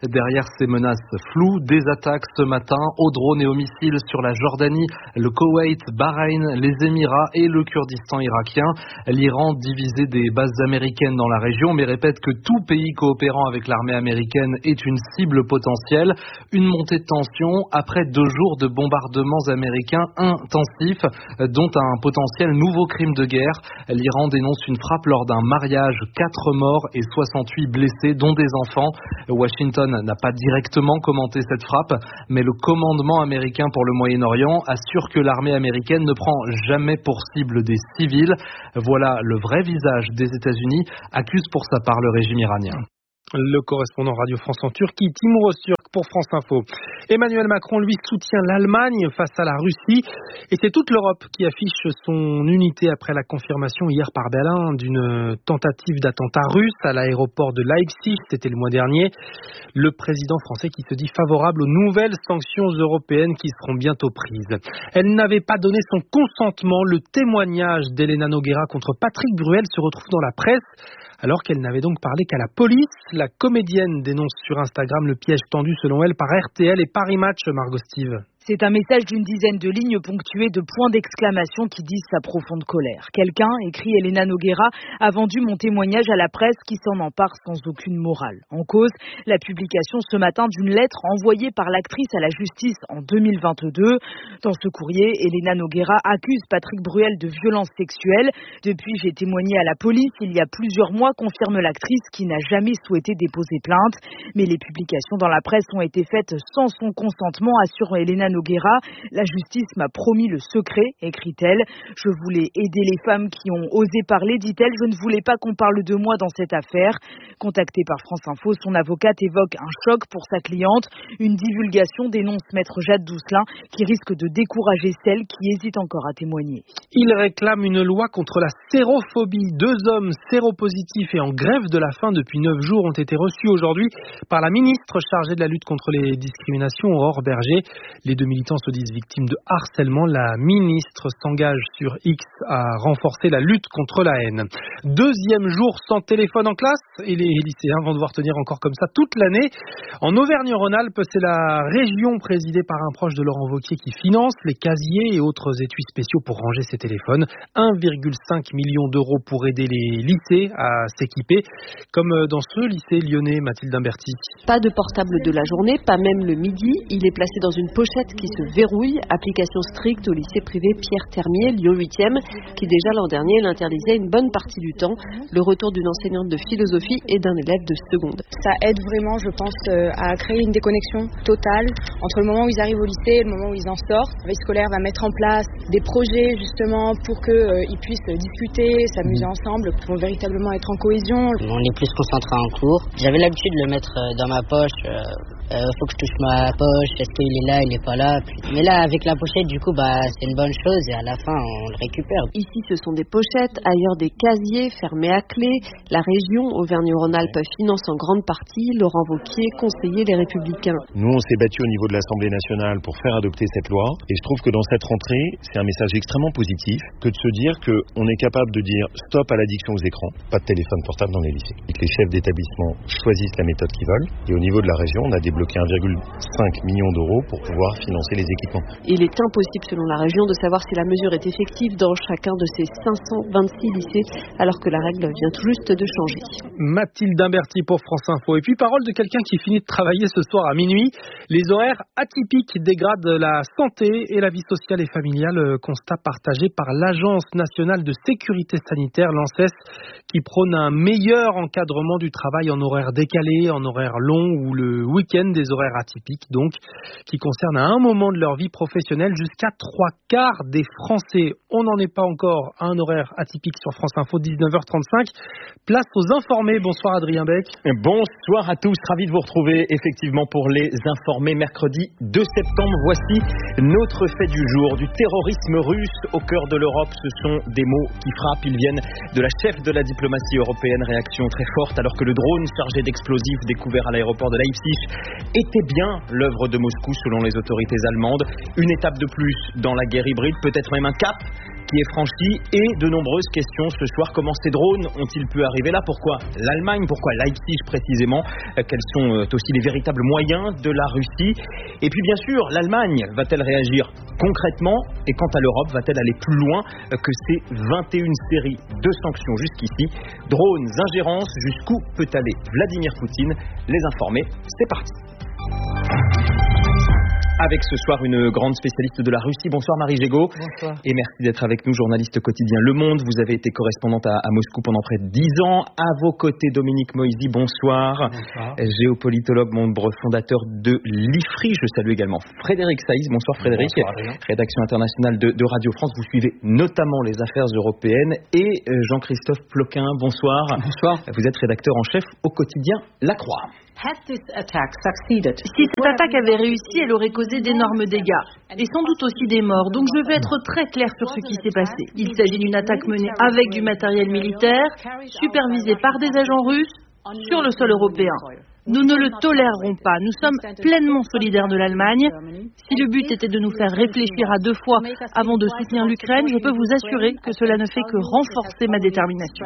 Derrière ces menaces floues, des attaques ce matin aux drones et aux missiles sur la Jordanie, le Koweït, Bahreïn, les Émirats et le Kurdistan irakien. L'Iran divisait des bases américaines dans la région, mais répète que tout pays coopérant avec l'armée américaine est une cible potentielle. Une montée de tension après 2 jours de bombardements américains intensifs, dont un potentiel nouveau crime de guerre. L'Iran dénonce une frappe lors d'un mariage, 4 morts et 68 blessés, dont des enfants. Washington n'a pas directement commenté cette frappe, mais le commandement américain pour le Moyen-Orient assure que l'armée américaine ne prend jamais pour cible des civils. Voilà le vrai visage des États-Unis, accuse pour sa part le régime iranien. Le correspondant Radio France en Turquie, Timur Öztürk pour France Info. Emmanuel Macron, lui, soutient l'Allemagne face à la Russie. Et c'est toute l'Europe qui affiche son unité après la confirmation hier par Berlin d'une tentative d'attentat russe à l'aéroport de Leipzig. C'était le mois dernier. Le président français qui se dit favorable aux nouvelles sanctions européennes qui seront bientôt prises. Elle n'avait pas donné son consentement. Le témoignage d'Elena Nogueira contre Patrick Bruel se retrouve dans la presse, alors qu'elle n'avait donc parlé qu'à la police. La comédienne dénonce sur Instagram le piège tendu selon elle par RTL et Paris Match, Margot Steve. C'est un message d'une dizaine de lignes ponctuées de points d'exclamation qui disent sa profonde colère. Quelqu'un, écrit Elena Nogueira, a vendu mon témoignage à la presse qui s'en empare sans aucune morale. En cause, la publication ce matin d'une lettre envoyée par l'actrice à la justice en 2022. Dans ce courrier, Elena Nogueira accuse Patrick Bruel de violence sexuelle. Depuis, j'ai témoigné à la police il y a plusieurs mois, confirme l'actrice qui n'a jamais souhaité déposer plainte. Mais les publications dans la presse ont été faites sans son consentement, assure Elena Nogueira. La justice m'a promis le secret, écrit-elle. Je voulais aider les femmes qui ont osé parler, dit-elle. Je ne voulais pas qu'on parle de moi dans cette affaire. Contactée par France Info, son avocate évoque un choc pour sa cliente. Une divulgation, dénonce maître Jade Doucelin, qui risque de décourager celles qui hésitent encore à témoigner. Il réclame une loi contre la sérophobie. 2 hommes séropositifs et en grève de la faim depuis 9 jours ont été reçus aujourd'hui par la ministre chargée de la lutte contre les discriminations, Aurore Berger. Les 2 militants se disent victimes de harcèlement. La ministre s'engage sur X à renforcer la lutte contre la haine. 2e jour sans téléphone en classe et les lycéens vont devoir tenir encore comme ça toute l'année. En Auvergne-Rhône-Alpes, c'est la région présidée par un proche de Laurent Wauquiez qui finance les casiers et autres étuis spéciaux pour ranger ces téléphones. 1,5 million d'euros pour aider les lycées à s'équiper, comme dans ce lycée lyonnais, Mathilde Imberti. Pas de portable de la journée, pas même le midi. Il est placé dans une pochette qui se verrouille. Application stricte au lycée privé Pierre Termier, Lyon 8e, qui déjà l'an dernier l'interdisait une bonne partie du temps. Le retour d'une enseignante de philosophie et d'un élève de seconde. Ça aide vraiment, je pense, à créer une déconnexion totale entre le moment où ils arrivent au lycée et le moment où ils en sortent. Le veille scolaire va mettre en place des projets justement pour qu'ils puissent discuter, s'amuser ensemble, pour véritablement être en cohésion. On est plus concentré en cours. J'avais l'habitude de le mettre dans ma poche. Faut que je touche ma poche, est-ce qu'il est là, il est pas là. Mais là, avec la pochette, du coup, c'est une bonne chose et à la fin, on le récupère. Ici, ce sont des pochettes, ailleurs des casiers fermés à clé. La région Auvergne-Rhône-Alpes finance en grande partie. Laurent Wauquiez, conseiller Les Républicains. Nous, on s'est battu au niveau de l'Assemblée nationale pour faire adopter cette loi. Et je trouve que dans cette rentrée, c'est un message extrêmement positif que de se dire qu'on est capable de dire stop à l'addiction aux écrans, pas de téléphone portable dans les lycées. Et que les chefs d'établissement choisissent la méthode qu'ils veulent. Et au niveau de la région, on a débloqué 1,5 million d'euros pour pouvoir financer les équipements. Il est impossible, selon la région, de savoir si la mesure est effective dans chacun de ces 526 lycées, alors que la règle vient tout juste de changer. Mathilde Imberti pour France Info. Et puis, parole de quelqu'un qui finit de travailler ce soir à minuit. Les horaires atypiques dégradent la santé et la vie sociale et familiale. Constat partagé par l'Agence nationale de sécurité sanitaire, l'ANSES, qui prône un meilleur encadrement du travail en horaire décalé, en horaire long ou le week-end, des horaires atypiques donc, qui concernent à un moment de leur vie professionnelle jusqu'à 3/4 des Français. On n'en est pas encore à un horaire atypique sur France Info, 19h35. Place aux informés. Bonsoir Adrien Beck. Bonsoir à tous, ravi de vous retrouver effectivement pour les informés. Mercredi 2 septembre, voici notre fait du jour. Du terrorisme russe au cœur de l'Europe, ce sont des mots qui frappent. Ils viennent de la chef de la diplomatie européenne. Réaction très forte alors que le drone chargé d'explosifs découvert à l'aéroport de Leipzig était bien l'œuvre de Moscou selon les autorités allemandes. Une étape de plus dans la guerre hybride, peut-être même un cap qui est franchi et de nombreuses questions ce soir. Comment ces drones ont-ils pu arriver là? Pourquoi l'Allemagne? Pourquoi Leipzig précisément? Quels sont aussi les véritables moyens de la Russie? Et puis bien sûr, l'Allemagne va-t-elle réagir concrètement? Et quant à l'Europe, va-t-elle aller plus loin que ces 21 séries de sanctions jusqu'ici? Drones, ingérence, jusqu'où peut aller Vladimir Poutine? Les informer, c'est parti. Avec ce soir une grande spécialiste de la Russie. Bonsoir Marie Gégaud. Bonsoir. Et merci d'être avec nous, journaliste quotidien Le Monde. Vous avez été correspondante à Moscou pendant près de 10 ans. À vos côtés, Dominique Moisy, bonsoir. Bonsoir. Géopolitologue, membre fondateur de l'IFRI. Je salue également Frédéric Saïs. Bonsoir Frédéric. Bonsoir, rédaction internationale de Radio France. Vous suivez notamment les affaires européennes. Et Jean-Christophe Ploquin, bonsoir. Bonsoir. Vous êtes rédacteur en chef au quotidien La Croix. Si cette attaque avait réussi, elle aurait causé d'énormes dégâts et sans doute aussi des morts. Donc je vais être très clair sur ce qui s'est passé. Il s'agit d'une attaque menée avec du matériel militaire, supervisée par des agents russes sur le sol européen. Nous ne le tolérerons pas. Nous sommes pleinement solidaires de l'Allemagne. Si le but était de nous faire réfléchir à 2 fois avant de soutenir l'Ukraine, je peux vous assurer que cela ne fait que renforcer ma détermination.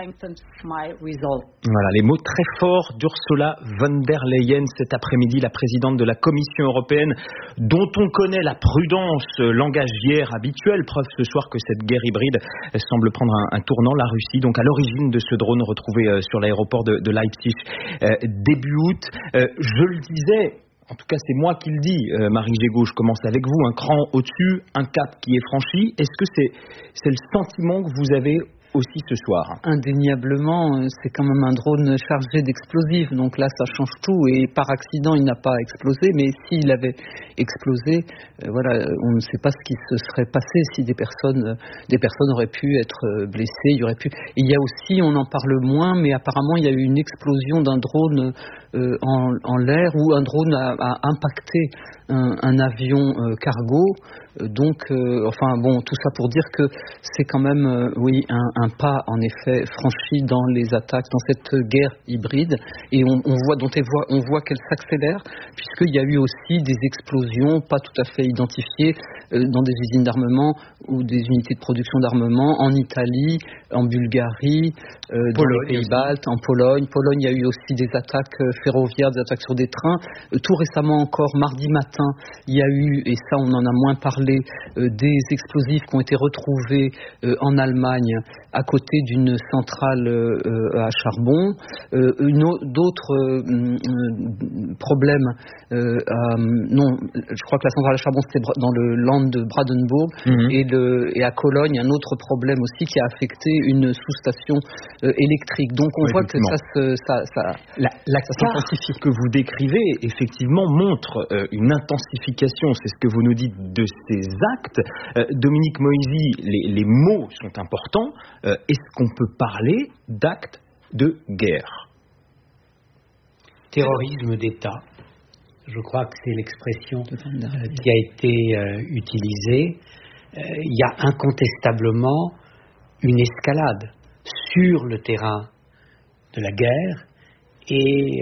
Voilà, les mots très forts d'Ursula von der Leyen cet après-midi, la présidente de la Commission européenne, dont on connaît la prudence langagière habituelle. Preuve ce soir que cette guerre hybride semble prendre un tournant. La Russie, donc à l'origine de ce drone retrouvé sur l'aéroport de Leipzig début août. Je le disais, en tout cas c'est moi qui le dis, Marie Gégaud, je commence avec vous, un cran au-dessus, un cap qui est franchi. Est-ce que c'est le sentiment que vous avez aussi ce soir? Indéniablement, c'est quand même un drone chargé d'explosifs, donc là ça change tout, et par accident il n'a pas explosé, mais s'il avait explosé, voilà, on ne sait pas ce qui se serait passé, si des personnes auraient pu être blessées, il y aurait pu. Il y a aussi, on en parle moins, mais apparemment il y a eu une explosion d'un drone en l'air, où un drone a impacté un avion cargo. Donc, enfin bon, tout ça pour dire que c'est quand même, oui, un pas en effet franchi dans les attaques, dans cette guerre hybride, et on voit qu'elle s'accélère, puisqu'il y a eu aussi des explosions pas tout à fait identifiées dans des usines d'armement ou des unités de production d'armement en Italie, en Bulgarie, dans les Pays-Baltes, en Pologne. Il y a eu aussi des attaques ferroviaires, des attaques sur des trains. Tout récemment encore, mardi matin, il y a eu, et ça on en a moins parlé, des explosifs qui ont été retrouvés en Allemagne à côté d'une centrale à charbon. D'autres problèmes, non, je crois que la centrale à charbon c'était dans le land de Brandenburg, et à Cologne un autre problème aussi qui a affecté une sous-station électrique. Donc on voit que la carte que vous décrivez effectivement montre une intensification, c'est ce que vous nous dites, de ces actes. Dominique Moisy, les mots sont importants. Est-ce qu'on peut parler d'actes de guerre? Terrorisme d'État, je crois que c'est l'expression qui a été utilisée. Il y a incontestablement une escalade sur le terrain de la guerre et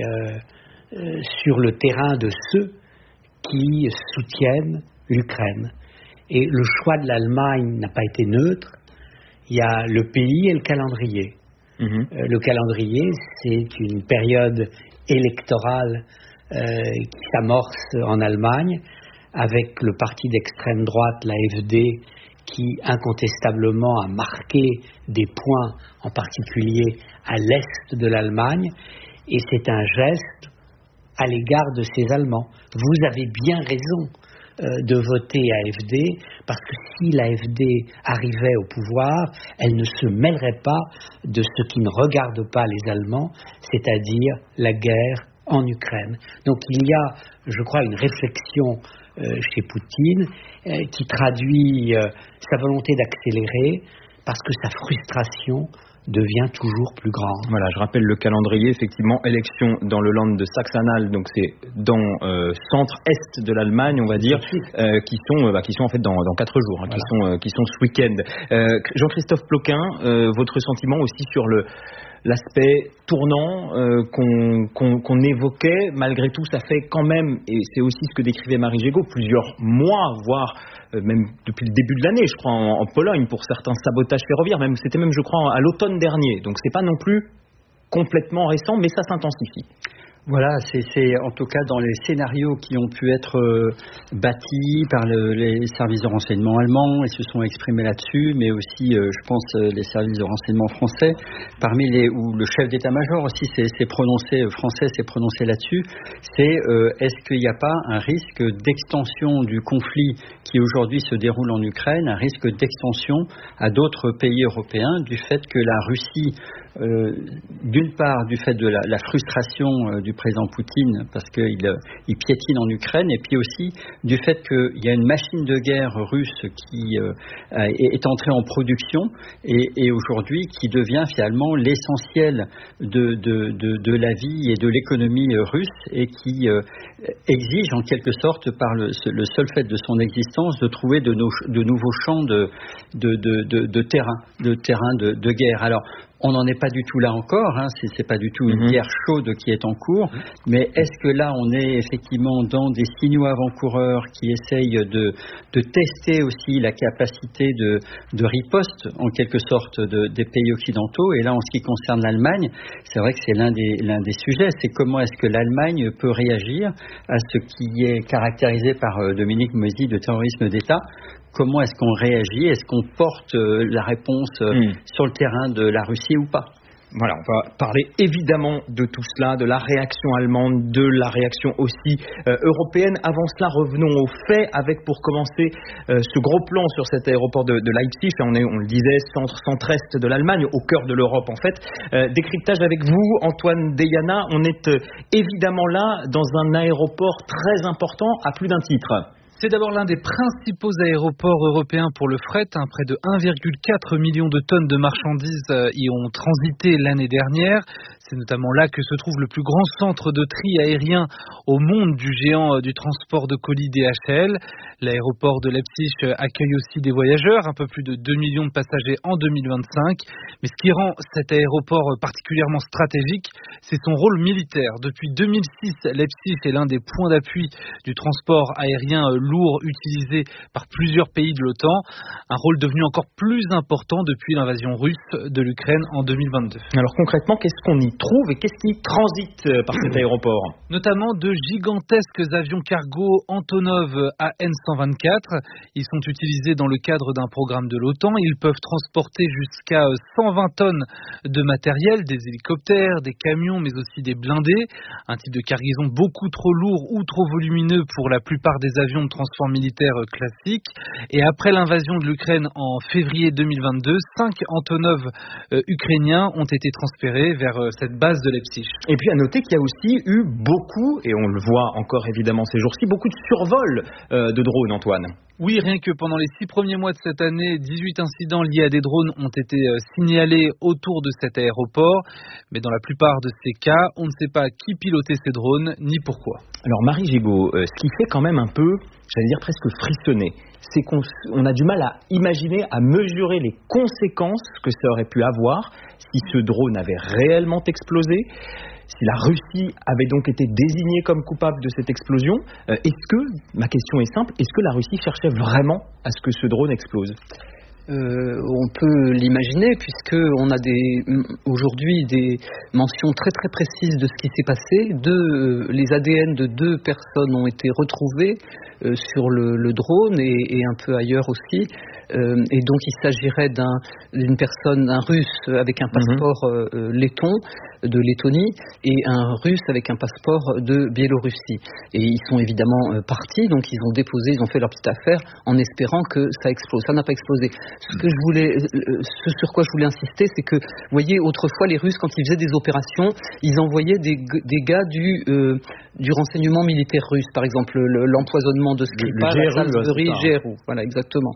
sur le terrain de ceux qui soutiennent l'Ukraine. Et le choix de l'Allemagne n'a pas été neutre. Il y a le pays et le calendrier. Le calendrier, c'est une période électorale qui s'amorce en Allemagne avec le parti d'extrême droite, l'AfD, qui incontestablement a marqué des points, en particulier à l'est de l'Allemagne, et c'est un geste à l'égard de ces Allemands. Vous avez bien raison de voter AfD, parce que si l'AfD arrivait au pouvoir, elle ne se mêlerait pas de ce qui ne regarde pas les Allemands, c'est-à-dire la guerre en Ukraine. Donc il y a, je crois, une réflexion chez Poutine qui traduit sa volonté d'accélérer, parce que sa frustration devient toujours plus grande. Voilà, je rappelle le calendrier, effectivement, élection dans le land de Sachsen-Anhalt, donc c'est dans centre-est de l'Allemagne, on va dire, qui sont en fait dans 4 jours, hein, voilà. qui sont ce week-end. Jean-Christophe Ploquin, votre sentiment aussi sur l'aspect tournant qu'on évoquait. Malgré tout, ça fait quand même, et c'est aussi ce que décrivait Marie Gégaud, plusieurs mois, voire même depuis le début de l'année, je crois, en Pologne, pour certains sabotages ferroviaires. C'était même, je crois, à l'automne dernier. Donc c'est pas non plus complètement récent, mais ça s'intensifie. Voilà, c'est en tout cas dans les scénarios qui ont pu être bâtis par les services de renseignement allemands, ils se sont exprimés là-dessus, mais aussi, je pense, les services de renseignement français, où le chef d'état-major aussi s'est prononcé là-dessus, c'est est-ce qu'il n'y a pas un risque d'extension du conflit qui aujourd'hui se déroule en Ukraine, un risque d'extension à d'autres pays européens du fait que la Russie, d'une part du fait de la frustration du président Poutine parce qu'il piétine en Ukraine, et puis aussi du fait qu'il y a une machine de guerre russe qui est entrée en production et aujourd'hui qui devient finalement l'essentiel de la vie et de l'économie russe, et qui exige en quelque sorte par le seul fait de son existence de trouver de nouveaux champs de terrain de guerre. Alors on n'en est pas du tout là encore, c'est pas du tout une guerre chaude qui est en cours, mais est-ce que là on est effectivement dans des signaux avant-coureurs qui essayent de tester aussi la capacité de riposte en quelque sorte des pays occidentaux? Et là, en ce qui concerne l'Allemagne, c'est vrai que c'est l'un des sujets, c'est comment est-ce que l'Allemagne peut réagir à ce qui est caractérisé par Dominique Moisy de terrorisme d'État. Comment est-ce qu'on réagit? Est-ce qu'on porte la réponse sur le terrain de la Russie ou pas? Voilà, on va parler évidemment de tout cela, de la réaction allemande, de la réaction aussi européenne. Avant cela, revenons aux faits avec, pour commencer, ce gros plan sur cet aéroport de Leipzig. On le disait, centre-est de l'Allemagne, au cœur de l'Europe en fait. Décryptage avec vous, Antoine Deyana. On est évidemment là dans un aéroport très important à plus d'un titre. C'est d'abord l'un des principaux aéroports européens pour le fret. Près de 1,4 million de tonnes de marchandises y ont transité l'année dernière. C'est notamment là que se trouve le plus grand centre de tri aérien au monde du géant du transport de colis DHL. L'aéroport de Leipzig accueille aussi des voyageurs, un peu plus de 2 millions de passagers en 2025. Mais ce qui rend cet aéroport particulièrement stratégique, c'est son rôle militaire. Depuis 2006, Leipzig est l'un des points d'appui du transport aérien lourd utilisé par plusieurs pays de l'OTAN. Un rôle devenu encore plus important depuis l'invasion russe de l'Ukraine en 2022. Alors concrètement, qu'est-ce qu'on y trouve et qu'est-ce qui transite par cet aéroport? Notamment de gigantesques avions cargo Antonov AN-124. Ils sont utilisés dans le cadre d'un programme de l'OTAN. Ils peuvent transporter jusqu'à 120 tonnes de matériel, des hélicoptères, des camions, mais aussi des blindés. Un type de cargaison beaucoup trop lourd ou trop volumineux pour la plupart des avions de transport militaire classiques. Et après l'invasion de l'Ukraine en février 2022, 5 Antonov ukrainiens ont été transférés vers cette base de Leipzig. Et puis à noter qu'il y a aussi eu beaucoup, et on le voit encore évidemment ces jours-ci, beaucoup de survols de drones, Antoine. Oui, rien que pendant les 6 premiers mois de cette année, 18 incidents liés à des drones ont été signalés autour de cet aéroport. Mais dans la plupart de ces cas, on ne sait pas qui pilotait ces drones, ni pourquoi. Alors Marie Gégaud, ce qui fait quand même un peu, j'allais dire presque frissonner, c'est qu'on a du mal à imaginer, à mesurer les conséquences que ça aurait pu avoir si ce drone avait réellement explosé. Si la Russie avait donc été désignée comme coupable de cette explosion, ma question est simple, est-ce que la Russie cherchait vraiment à ce que ce drone explose ? On peut l'imaginer puisque on a aujourd'hui des mentions très très précises de ce qui s'est passé. Les ADN de 2 personnes ont été retrouvés sur le drone et un peu ailleurs aussi. Et donc il s'agirait d'une personne, d'un Russe avec un passeport letton, de Lettonie, et un Russe avec un passeport de Biélorussie. Et ils sont évidemment partis, donc ils ont fait leur petite affaire en espérant que ça explose. Ça n'a pas explosé. Ce sur quoi je voulais insister, c'est que, vous voyez, autrefois les Russes, quand ils faisaient des opérations, ils envoyaient des gars du renseignement militaire russe, par exemple l'empoisonnement de Skripal à Salisbury, GRU, voilà exactement.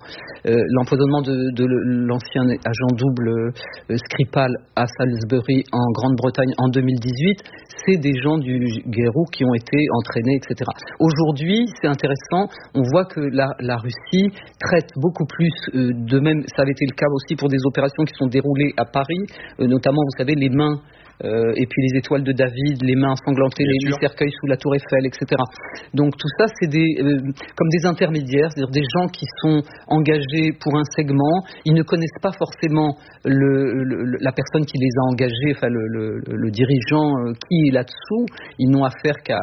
L'empoisonnement de l'ancien agent double Skripal à Salisbury en Grande-Bretagne Grande-Bretagne en 2018, c'est des gens du GRU qui ont été entraînés, etc. Aujourd'hui, c'est intéressant, on voit que la Russie traite beaucoup plus, de même, ça avait été le cas aussi pour des opérations qui sont déroulées à Paris, notamment, vous savez, les mains, et puis les étoiles de David, les mains ensanglantées, les cercueils sous la tour Eiffel, etc. Donc tout ça, c'est comme des intermédiaires, c'est-à-dire des gens qui sont engagés pour un segment, ils ne connaissent pas forcément la personne qui les a engagés, enfin le dirigeant qui est là-dessous, ils n'ont affaire qu'à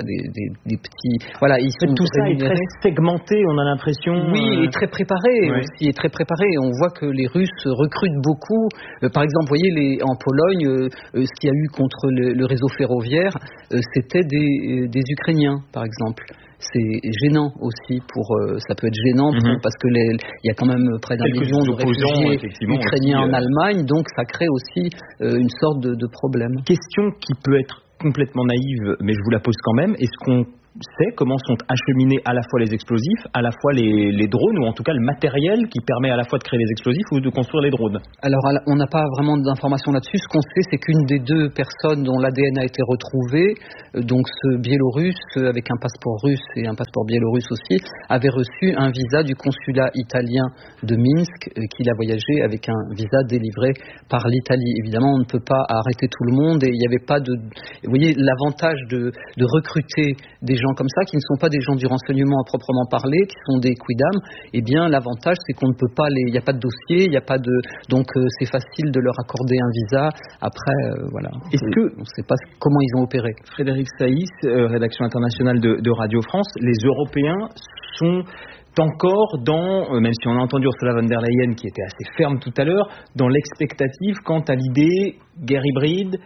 des petits... Voilà, ils sont tout ça est très segmenté, on a l'impression... Oui, et très préparé aussi, et très préparé. On voit que les Russes recrutent beaucoup. Par exemple, vous voyez, en Pologne... ce qu'il y a eu contre le réseau ferroviaire, c'était des Ukrainiens, par exemple. C'est gênant aussi ça peut être gênant parce que il y a quand même près d'un million de réfugiés ukrainiens en Allemagne, donc ça crée aussi une sorte de problème. Question qui peut être complètement naïve, mais je vous la pose quand même. Est-ce qu'on sait comment sont acheminés à la fois les explosifs, à la fois les drones, ou en tout cas le matériel qui permet à la fois de créer les explosifs ou de construire les drones? Alors, on n'a pas vraiment d'informations là-dessus. Ce qu'on sait, c'est qu'une des deux personnes dont l'ADN a été retrouvé, donc ce Biélorusse avec un passeport russe et un passeport biélorusse aussi, avait reçu un visa du consulat italien de Minsk, qu'il a voyagé avec un visa délivré par l'Italie. Évidemment, on ne peut pas arrêter tout le monde et il n'y avait pas de... Vous voyez, l'avantage de recruter des gens comme ça, qui ne sont pas des gens du renseignement à proprement parler, qui sont des quidam, eh bien l'avantage c'est qu'on ne peut pas il n'y a pas de dossier, il n'y a pas de, donc c'est facile de leur accorder un visa. Après, voilà. On ne sait pas comment ils ont opéré. Frédéric Saïs, rédaction internationale de Radio France, les Européens sont encore même si on a entendu Ursula von der Leyen qui était assez ferme tout à l'heure, dans l'expectative quant à l'idée guerre hybride,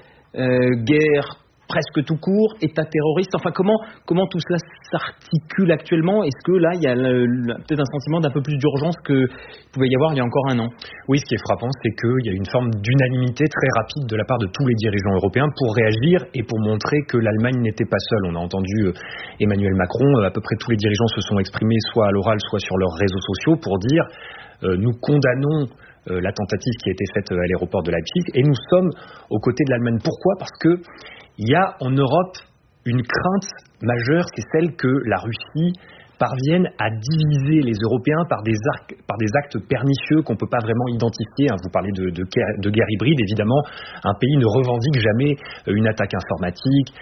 guerre presque tout court, État terroriste, enfin comment tout cela s'articule actuellement? Est-ce que là il y a peut-être un sentiment d'un peu plus d'urgence qu'il pouvait y avoir il y a encore un an? Oui, ce qui est frappant, c'est qu'il y a une forme d'unanimité très rapide de la part de tous les dirigeants européens pour réagir et pour montrer que l'Allemagne n'était pas seule. On a entendu Emmanuel Macron, à peu près tous les dirigeants se sont exprimés soit à l'oral, soit sur leurs réseaux sociaux pour dire nous condamnons la tentative qui a été faite à l'aéroport de Leipzig et nous sommes aux côtés de l'Allemagne. Pourquoi? Parce que il y a en Europe une crainte majeure, c'est celle que la Russie parviennent à diviser les Européens par des actes pernicieux qu'on ne peut pas vraiment identifier. Vous parlez de guerre hybride, évidemment. Un pays ne revendique jamais une attaque informatique,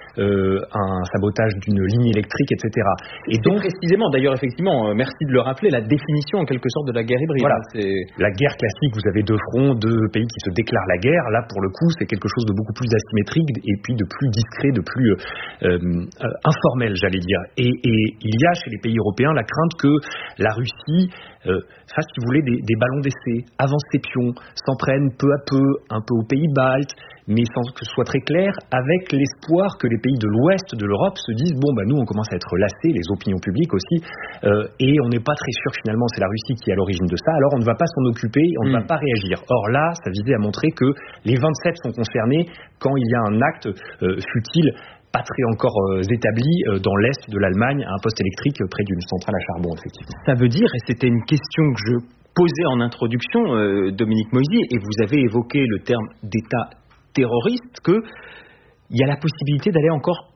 un sabotage d'une ligne électrique, etc. Et donc, précisément, d'ailleurs, effectivement, merci de le rappeler, la définition en quelque sorte de la guerre hybride. Voilà, c'est la guerre classique, vous avez deux fronts, deux pays qui se déclarent la guerre. Là, pour le coup, c'est quelque chose de beaucoup plus asymétrique et puis de plus discret, de plus informel, j'allais dire. Et il y a chez les pays européens la crainte que la Russie fasse, si vous voulez, des ballons d'essai, avance ses pions, s'en prenne peu à peu, un peu aux pays baltes, mais sans que ce soit très clair, avec l'espoir que les pays de l'ouest de l'Europe se disent nous on commence à être lassés, les opinions publiques aussi, et on n'est pas très sûr que finalement c'est la Russie qui est à l'origine de ça, alors on ne va pas s'en occuper, on ne va pas réagir. Or là, ça visait à montrer que les 27 sont concernés quand il y a un acte futile, pas très encore établi dans l'est de l'Allemagne, à un poste électrique près d'une centrale à charbon, effectivement. Ça veut dire, et c'était une question que je posais en introduction, Dominique Moisier, et vous avez évoqué le terme d'État terroriste, qu'il y a la possibilité d'aller encore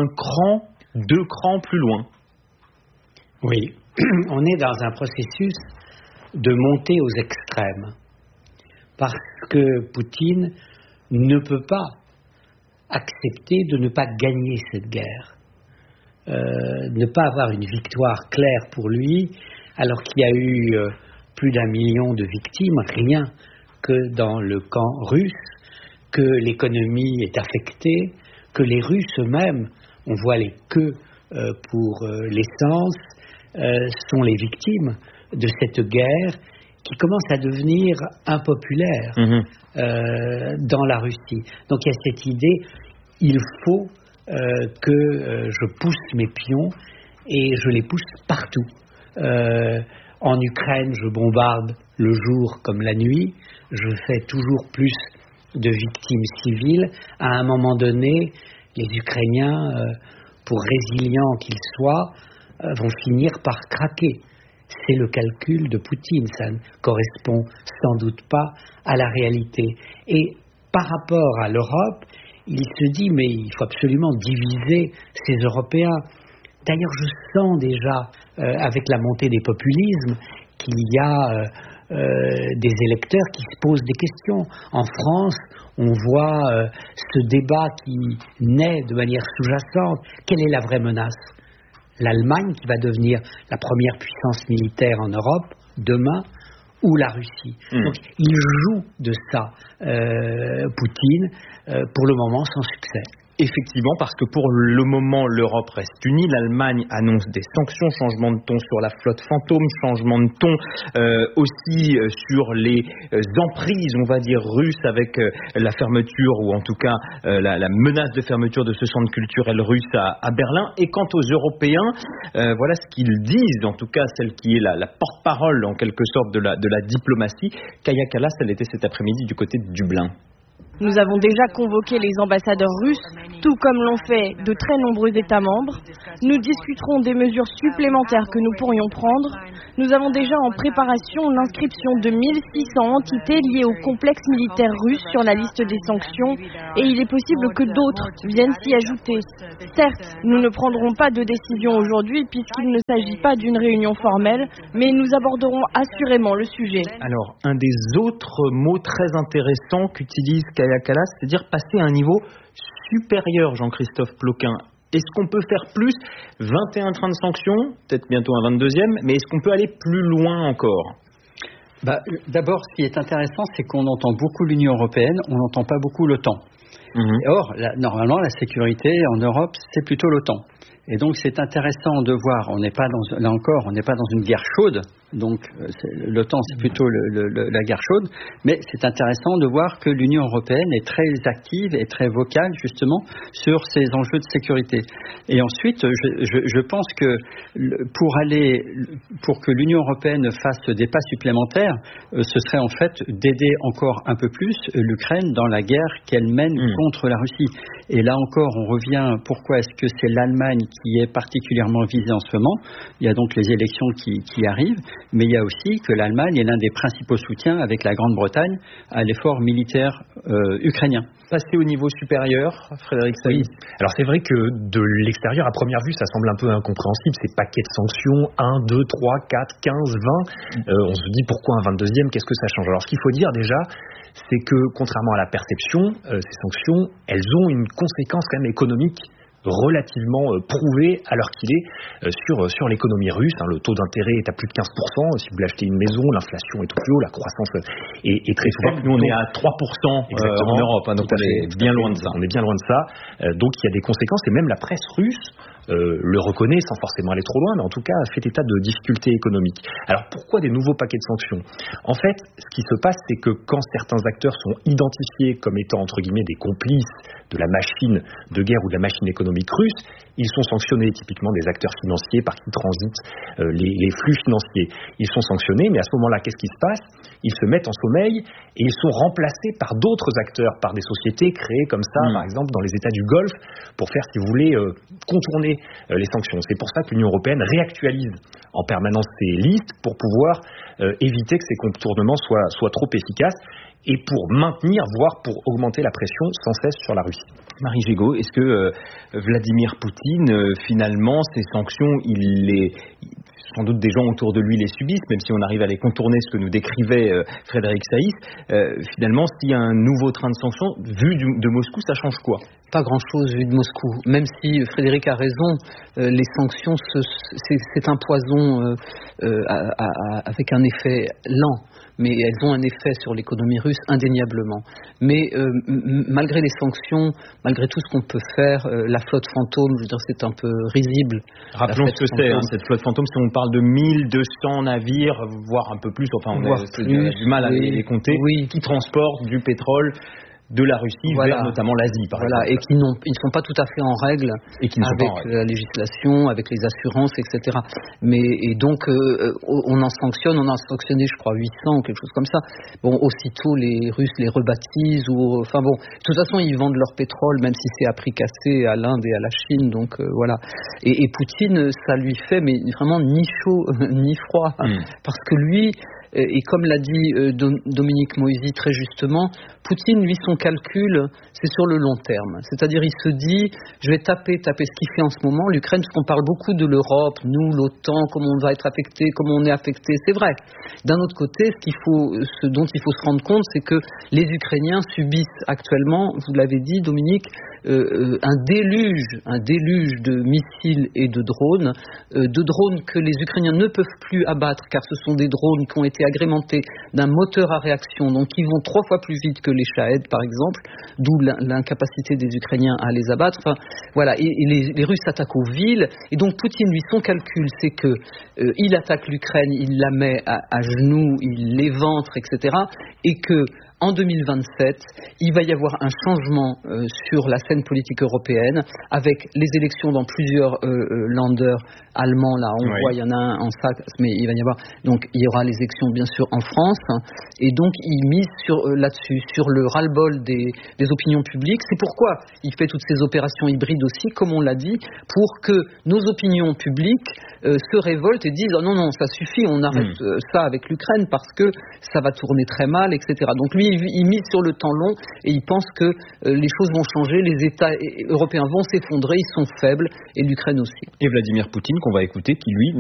deux crans plus loin. Oui, on est dans un processus de montée aux extrêmes, parce que Poutine ne peut pas accepter de ne pas gagner cette guerre, ne pas avoir une victoire claire pour lui, alors qu'il y a eu plus d'1 million de victimes, rien que dans le camp russe, que l'économie est affectée, que les Russes eux-mêmes, on voit les queues pour l'essence, sont les victimes de cette guerre qui commence à devenir impopulaire dans la Russie. Donc il y a cette idée, il faut que je pousse mes pions et je les pousse partout. En Ukraine, je bombarde le jour comme la nuit, je fais toujours plus de victimes civiles. À un moment donné, les Ukrainiens, pour résilients qu'ils soient, vont finir par craquer. C'est le calcul de Poutine, ça ne correspond sans doute pas à la réalité. Et par rapport à l'Europe, il se dit mais il faut absolument diviser ces Européens. D'ailleurs, je sens déjà, avec la montée des populismes, qu'il y a des électeurs qui se posent des questions. En France, on voit ce débat qui naît de manière sous-jacente. Quelle est la vraie menace ? L'Allemagne, qui va devenir la première puissance militaire en Europe demain, ou la Russie. Donc, il joue de ça, Poutine, pour le moment sans succès. Effectivement, parce que pour le moment, l'Europe reste unie. L'Allemagne annonce des sanctions, changement de ton sur la flotte fantôme, changement de ton aussi sur les emprises, on va dire, russes avec la fermeture, ou en tout cas la menace de fermeture de ce centre culturel russe à Berlin. Et quant aux Européens, voilà ce qu'ils disent, en tout cas celle qui est la porte-parole en quelque sorte de la diplomatie. Kaja Kallas, elle était cet après-midi du côté de Dublin. Nous avons déjà convoqué les ambassadeurs russes, tout comme l'ont fait de très nombreux États membres. Nous discuterons des mesures supplémentaires que nous pourrions prendre. Nous avons déjà en préparation l'inscription de 1600 entités liées au complexe militaire russe sur la liste des sanctions, et il est possible que d'autres viennent s'y ajouter. Certes, nous ne prendrons pas de décision aujourd'hui puisqu'il ne s'agit pas d'une réunion formelle, mais nous aborderons assurément le sujet. Alors, un des autres mots très intéressants qu'utilise Kaja Kallas, c'est-à-dire passer à un niveau supérieur, Jean-Christophe Ploquin. Est-ce qu'on peut faire plus ? 21 trains de sanctions, peut-être bientôt un 22e, mais est-ce qu'on peut aller plus loin encore ? D'abord, ce qui est intéressant, c'est qu'on entend beaucoup l'Union européenne, on n'entend pas beaucoup l'OTAN. Or, normalement, la sécurité en Europe, c'est plutôt l'OTAN. Et donc, c'est intéressant de voir, on n'est pas dans une guerre chaude, donc l'OTAN, c'est plutôt la guerre chaude, mais c'est intéressant de voir que l'Union européenne est très active et très vocale, justement, sur ces enjeux de sécurité. Et ensuite, je pense que pour que l'Union européenne fasse des pas supplémentaires, ce serait en fait d'aider encore un peu plus l'Ukraine dans la guerre qu'elle mène contre la Russie. Et là encore, on revient, pourquoi est-ce que c'est l'Allemagne qui est particulièrement visée en ce moment ? Il y a donc les élections qui arrivent, mais il y a aussi que l'Allemagne est l'un des principaux soutiens avec la Grande-Bretagne à l'effort militaire ukrainien. Passer au niveau supérieur, Frédéric Saïs. Alors c'est vrai que de l'extérieur, à première vue, ça semble un peu incompréhensible, ces paquets de sanctions, 1, 2, 3, 4, 15, 20. On se dit pourquoi un 22e, qu'est-ce que ça change ? Alors ce qu'il faut dire déjà, c'est que contrairement à la perception, ces sanctions, elles ont une conséquence quand même économique relativement prouvé à l'heure qu'il est sur l'économie russe. Le taux d'intérêt est à plus de 15%. Si vous voulez acheter une maison, l'inflation est au plus haut, la croissance est très forte. Nous, on est à 3% en Europe, donc on est bien loin de ça. On est bien loin de ça. Donc il y a des conséquences, et même la presse russe le reconnaît sans forcément aller trop loin, mais en tout cas fait état de difficultés économiques. Alors pourquoi des nouveaux paquets de sanctions ? En fait, ce qui se passe, c'est que quand certains acteurs sont identifiés comme étant entre guillemets des complices de la machine de guerre ou de la machine économique russe, ils sont sanctionnés, typiquement des acteurs financiers par qui transitent les flux financiers. Ils sont sanctionnés, mais à ce moment-là, qu'est-ce qui se passe ? Ils se mettent en sommeil et ils sont remplacés par d'autres acteurs, par des sociétés créées comme ça, par exemple dans les États du Golfe, pour faire, si vous voulez, contourner les sanctions. C'est pour ça que l'Union européenne réactualise en permanence ses listes pour pouvoir éviter que ces contournements soient trop efficaces et pour maintenir, voire pour augmenter la pression sans cesse sur la Russie. Marie Gégaud, est-ce que Vladimir Poutine, finalement, ces sanctions, sans doute des gens autour de lui les subissent, même si on arrive à les contourner, ce que nous décrivait Frédéric Saïs, finalement, s'il y a un nouveau train de sanctions, vu de Moscou, ça change quoi ? Pas grand-chose vu de Moscou. Même si Frédéric a raison, les sanctions, c'est un poison avec un effet lent. Mais elles ont un effet sur l'économie russe indéniablement. Mais malgré les sanctions, malgré tout ce qu'on peut faire, la flotte fantôme, je veux dire, c'est un peu risible. Rappelons ce que c'est, cette flotte fantôme, si on parle de 1200 navires, voire un peu plus, enfin on a du mal à les compter, qui transportent du pétrole de la Russie vers notamment l'Asie, par exemple. Et qui ne sont pas tout à fait en règle avec la législation, avec les assurances, etc. Et donc, on en sanctionne, on en a sanctionné, je crois, 800 ou quelque chose comme ça. Bon, aussitôt, les Russes les rebaptisent, de toute façon, ils vendent leur pétrole, même si c'est à prix cassé à l'Inde et à la Chine, donc voilà. Et Poutine, ça lui fait, mais vraiment ni chaud, ni froid, parce que lui, Et comme l'a dit Dominique Moisy très justement, Poutine, lui, son calcul, c'est sur le long terme. C'est-à-dire, il se dit, je vais taper ce qu'il fait en ce moment, l'Ukraine, parce qu'on parle beaucoup de l'Europe, nous, l'OTAN, comment on va être affecté, comment on est affecté, c'est vrai. D'un autre côté, ce dont il faut se rendre compte, c'est que les Ukrainiens subissent actuellement, vous l'avez dit, Dominique, un déluge de missiles et de drones que les Ukrainiens ne peuvent plus abattre, car ce sont des drones qui ont été agrémentés d'un moteur à réaction, donc qui vont 3 fois plus vite que les Shahed, par exemple, d'où l'incapacité des Ukrainiens à les abattre. Enfin, voilà, et les Russes attaquent aux villes, et donc Poutine, lui, son calcul, c'est que il attaque l'Ukraine, il la met à genoux, il l'éventre, etc., et que en 2027, il va y avoir un changement sur la scène politique européenne, avec les élections dans plusieurs Länder allemands. Là, on voit, il y en a un en Saxe, mais il va y avoir. Donc, il y aura les élections, bien sûr, en France. Et donc, il mise là-dessus, sur le ras-le-bol des opinions publiques. C'est pourquoi il fait toutes ces opérations hybrides aussi, comme on l'a dit, pour que nos opinions publiques se révoltent et disent « non, ça suffit, on arrête ça avec l'Ukraine parce que ça va tourner très mal, etc. » Donc, lui, il mise sur le temps long et il pense que les choses vont changer, les États européens vont s'effondrer, ils sont faibles et l'Ukraine aussi. Et Vladimir Poutine qu'on va écouter qui lui